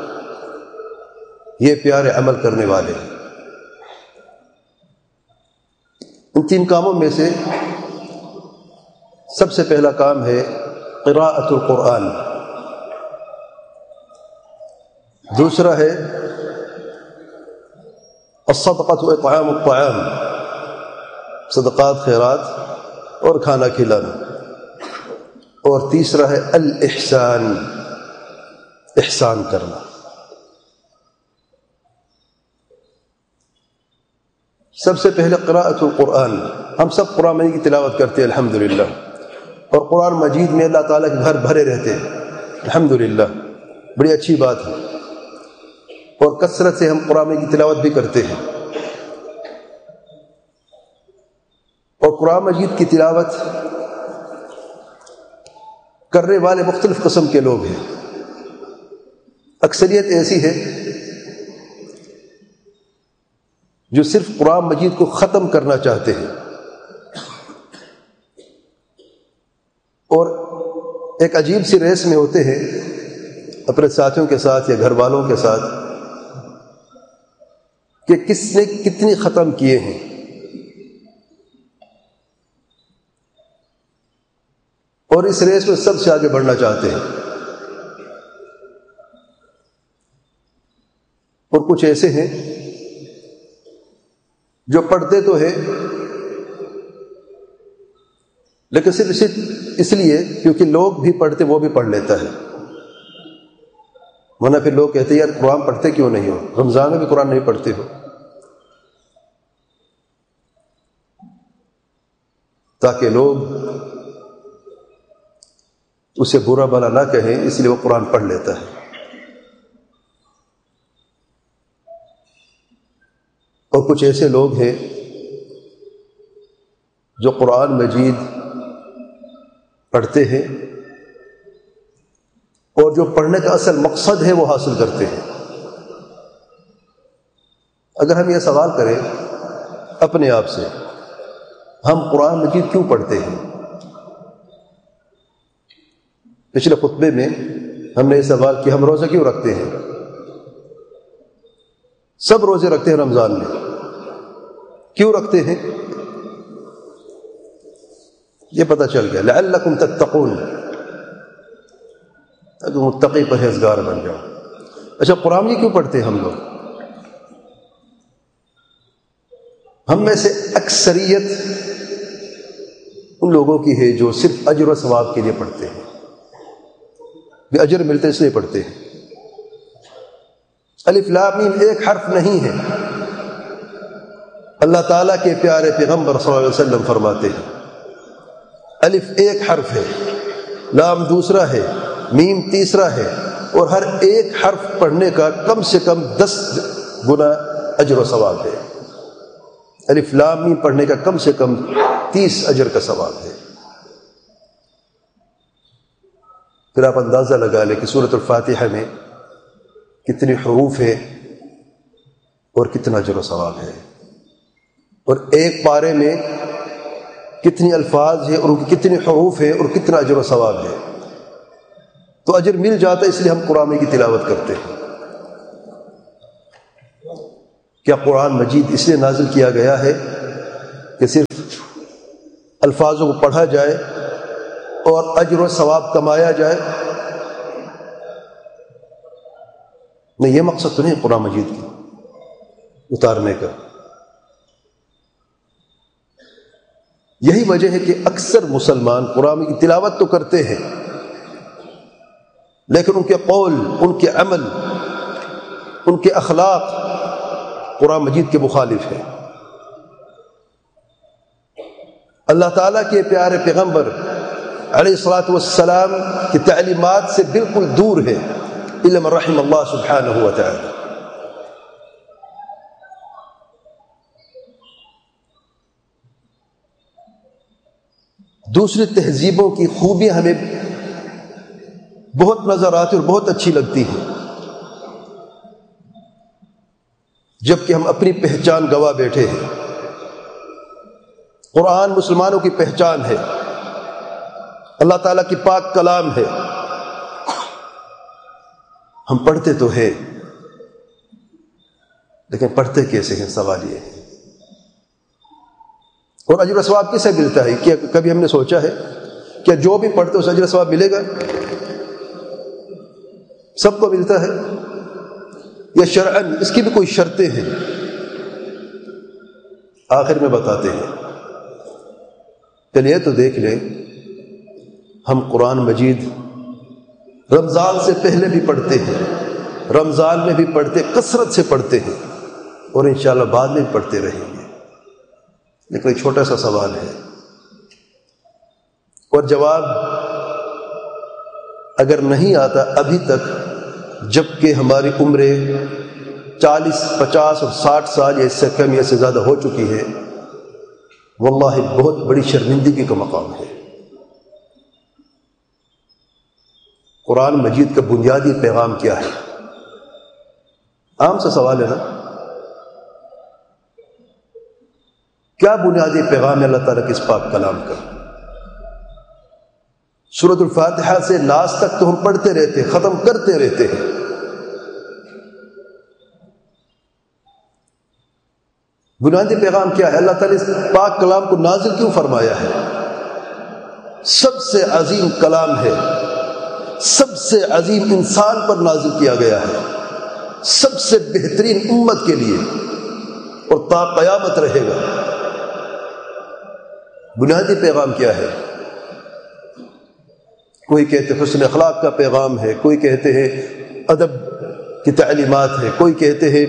یہ پیارے عمل کرنے والے ہیں۔ ان 3 کاموں میں سے سب سے پہلا کام ہے قراءۃ القرآن، دوسرا ہے الصدقۃ واطعام الطعام، صدقات خیرات اور کھانا کھلانا، اور تیسرا ہے الاحسان، احسان کرنا۔ سب سے پہلے قراءۃ القرآن۔ ہم سب قرآن مجید کی تلاوت کرتے ہیں الحمدللہ، اور قرآن مجید میں اللہ تعالیٰ کے گھر بھرے رہتے ہیں الحمدللہ، بڑی اچھی بات ہے، اور کثرت سے ہم قرآن مجید کی تلاوت بھی کرتے ہیں۔ اور قرآن مجید کی تلاوت کرنے والے مختلف قسم کے لوگ ہیں۔ اکثریت ایسی ہے جو صرف قرآن مجید کو ختم کرنا چاہتے ہیں، اور ایک عجیب سی ریس میں ہوتے ہیں اپنے ساتھیوں کے ساتھ یا گھر والوں کے ساتھ کہ کس نے کتنی ختم کیے ہیں، اور اس ریس میں سب سے آگے بڑھنا چاہتے ہیں۔ اور کچھ ایسے ہیں جو پڑھتے تو ہیں لیکن صرف اس لیے کیونکہ لوگ بھی پڑھتے وہ بھی پڑھ لیتا ہے، ورنہ پھر لوگ کہتے ہیں یار قرآن پڑھتے کیوں نہیں ہو، رمضان میں بھی قرآن نہیں پڑھتے ہو، تاکہ لوگ اسے برا بھلا نہ کہیں، اس لیے وہ قرآن پڑھ لیتا ہے۔ اور کچھ ایسے لوگ ہیں جو قرآن مجید پڑھتے ہیں اور جو پڑھنے کا اصل مقصد ہے وہ حاصل کرتے ہیں۔ اگر ہم یہ سوال کریں اپنے آپ سے، ہم قرآن مجید کیوں پڑھتے ہیں؟ پچھلے خطبے میں ہم نے یہ سوال کیا، ہم روزہ کیوں رکھتے ہیں؟ سب روزے رکھتے ہیں رمضان میں، کیوں رکھتے ہیں؟ یہ پتہ چل گیا، لعلکم تتقون، تاکہ متقی پرہیزگار بن جاؤ۔ اچھا، قرآن یہ کیوں پڑھتے ہیں ہم لوگ؟ ہم میں سے اکثریت ان لوگوں کی ہے جو صرف اجر و ثواب کے لیے پڑھتے ہیں، بھی اجر ملتے اس لیے پڑھتے ہیں۔ الف لام میم ایک حرف نہیں ہے، اللہ تعالیٰ کے پیارے پیغمبر صلی اللہ علیہ وسلم فرماتے ہیں الف ایک حرف ہے، لام دوسرا ہے، میم تیسرا ہے، اور ہر ایک حرف پڑھنے کا کم سے کم 10 گنا اجر و ثواب ہے۔ الف لام میم پڑھنے کا کم سے کم 30 اجر کا ثواب ہے۔ پھر آپ اندازہ لگا لیں کہ سورۃ الفاتحہ میں کتنے حروف ہیں اور کتنا اجر و ثواب ہے، اور ایک پارے میں کتنی الفاظ ہیں اور ان کی کتنے حروف ہیں اور کتنا اجر و ثواب ہے۔ تو اجر مل جاتا ہے، اس لیے ہم قرآن کی تلاوت کرتے ہیں۔ کیا قرآن مجید اس لیے نازل کیا گیا ہے کہ صرف الفاظوں کو پڑھا جائے اور اجر و ثواب کمایا جائے؟ نہیں، یہ مقصد تو نہیں قرآن مجید کی اتارنے کا۔ یہی وجہ ہے کہ اکثر مسلمان قرآن کی تلاوت تو کرتے ہیں، لیکن ان کے قول، ان کے عمل، ان کے اخلاق قرآن مجید کے مخالف ہے۔ اللہ تعالیٰ کے پیارے پیغمبر علیہ الصلاۃ والسلام کی تعلیمات سے بالکل دور ہے، الا من رحم اللہ سبحانہ و تعالی۔ دوسری تہذیبوں کی خوبیاں ہمیں بہت نظر آتی اور بہت اچھی لگتی ہیں، جبکہ ہم اپنی پہچان گوا بیٹھے ہیں۔ قرآن مسلمانوں کی پہچان ہے، اللہ تعالیٰ کی پاک کلام ہے، ہم پڑھتے تو ہیں لیکن پڑھتے کیسے ہیں؟ سوال یہ ہے۔ اور اجر و ثواب کسے ملتا ہے؟ کیا کبھی ہم نے سوچا ہے کہ جو بھی پڑھتے اس اجر و ثواب ملے گا؟ سب کو ملتا ہے یا شرعاً اس کی بھی کوئی شرطیں ہیں؟ آخر میں بتاتے ہیں۔ چلیے تو دیکھ لیں، ہم قرآن مجید رمضان سے پہلے بھی پڑھتے ہیں، رمضان میں بھی پڑھتے، کثرت سے پڑھتے ہیں، اور انشاءاللہ بعد میں بھی پڑھتے رہیں گے۔ لیکن ایک چھوٹا سا سوال ہے، اور جواب اگر نہیں آتا ابھی تک، جبکہ ہماری عمریں 40، 50 اور 60 سال یا اس سے کم یا اس سے زیادہ ہو چکی ہے، واللہ بہت بڑی شرمندگی کا مقام ہے۔ قرآن مجید کا بنیادی پیغام کیا ہے؟ عام سا سوال ہے نا، کیا بنیادی پیغام ہے اللہ تعالیٰ کے اس پاک کلام کا؟ سورۃ الفاتحہ سے ناس تک تو ہم پڑھتے رہتے، ختم کرتے رہتے ہیں، بنیادی پیغام کیا ہے؟ اللہ تعالیٰ اس پاک کلام کو نازل کیوں فرمایا ہے؟ سب سے عظیم کلام ہے، سب سے عظیم انسان پر نازل کیا گیا ہے، سب سے بہترین امت کے لیے، اور تا قیامت رہے گا۔ بنیادی پیغام کیا ہے؟ کوئی کہتے ہیں حسن اخلاق کا پیغام ہے، کوئی کہتے ہیں ادب کی تعلیمات ہے، کوئی کہتے ہیں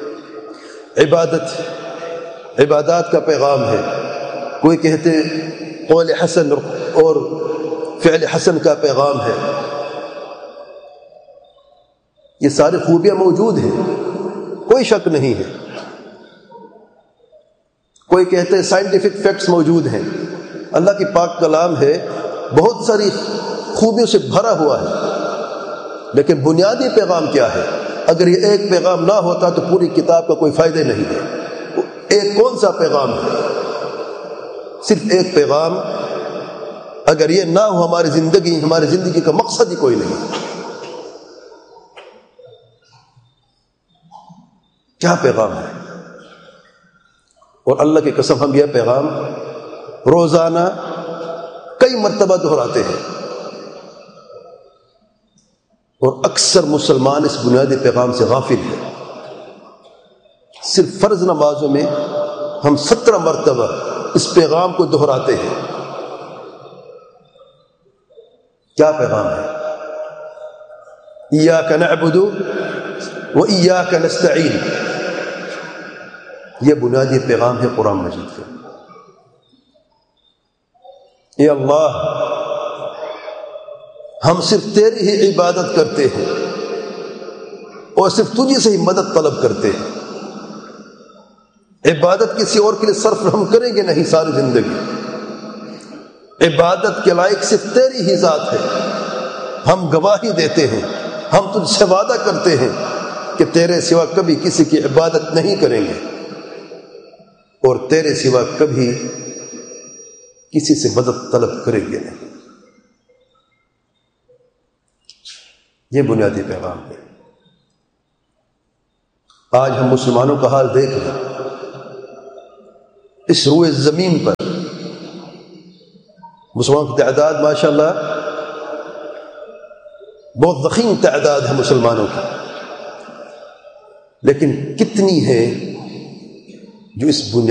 عبادات کا پیغام ہے، کوئی کہتے ہیں قول حسن اور فعل حسن کا پیغام ہے۔ یہ ساری خوبیاں موجود ہیں، کوئی شک نہیں ہے۔ کوئی کہتے ہیں سائنٹیفک فیکٹس موجود ہیں، اللہ کی پاک کلام ہے، بہت ساری خوبیوں سے بھرا ہوا ہے، لیکن بنیادی پیغام کیا ہے؟ اگر یہ ایک پیغام نہ ہوتا تو پوری کتاب کا کوئی فائدہ نہیں ہے۔ ایک کون سا پیغام ہے؟ صرف ایک پیغام، اگر یہ نہ ہو ہماری زندگی کا مقصد ہی کوئی نہیں۔ کیا پیغام ہے؟ اور اللہ کی قسم ہم یہ پیغام روزانہ کئی مرتبہ دہراتے ہیں، اور اکثر مسلمان اس بنیادی پیغام سے غافل ہے۔ صرف فرض نمازوں میں ہم 17 مرتبہ اس پیغام کو دہراتے ہیں۔ کیا پیغام ہے؟ ایاک نعبد و ایاک نستعین، یہ بنیادی پیغام ہے قرآن مجید کا۔ اے اللہ، ہم صرف تیری ہی عبادت کرتے ہیں اور صرف تجھے سے ہی مدد طلب کرتے ہیں، عبادت کسی اور کے لیے صرف ہم کریں گے نہیں ساری زندگی، عبادت کے لائق صرف تیری ہی ذات ہے۔ ہم گواہی دیتے ہیں، ہم تجھ سے وعدہ کرتے ہیں کہ تیرے سوا کبھی کسی کی عبادت نہیں کریں گے، اور تیرے سوا کبھی کسی سے مدد طلب کریں گے نہیں۔ یہ بنیادی پیغام ہے۔ آج ہم مسلمانوں کا حال دیکھ لیں، اس روئے زمین پر مسلمانوں کی تعداد ماشاءاللہ بہت ضخیم تعداد ہے مسلمانوں کی، لیکن کتنی ہے جو اس بنیاد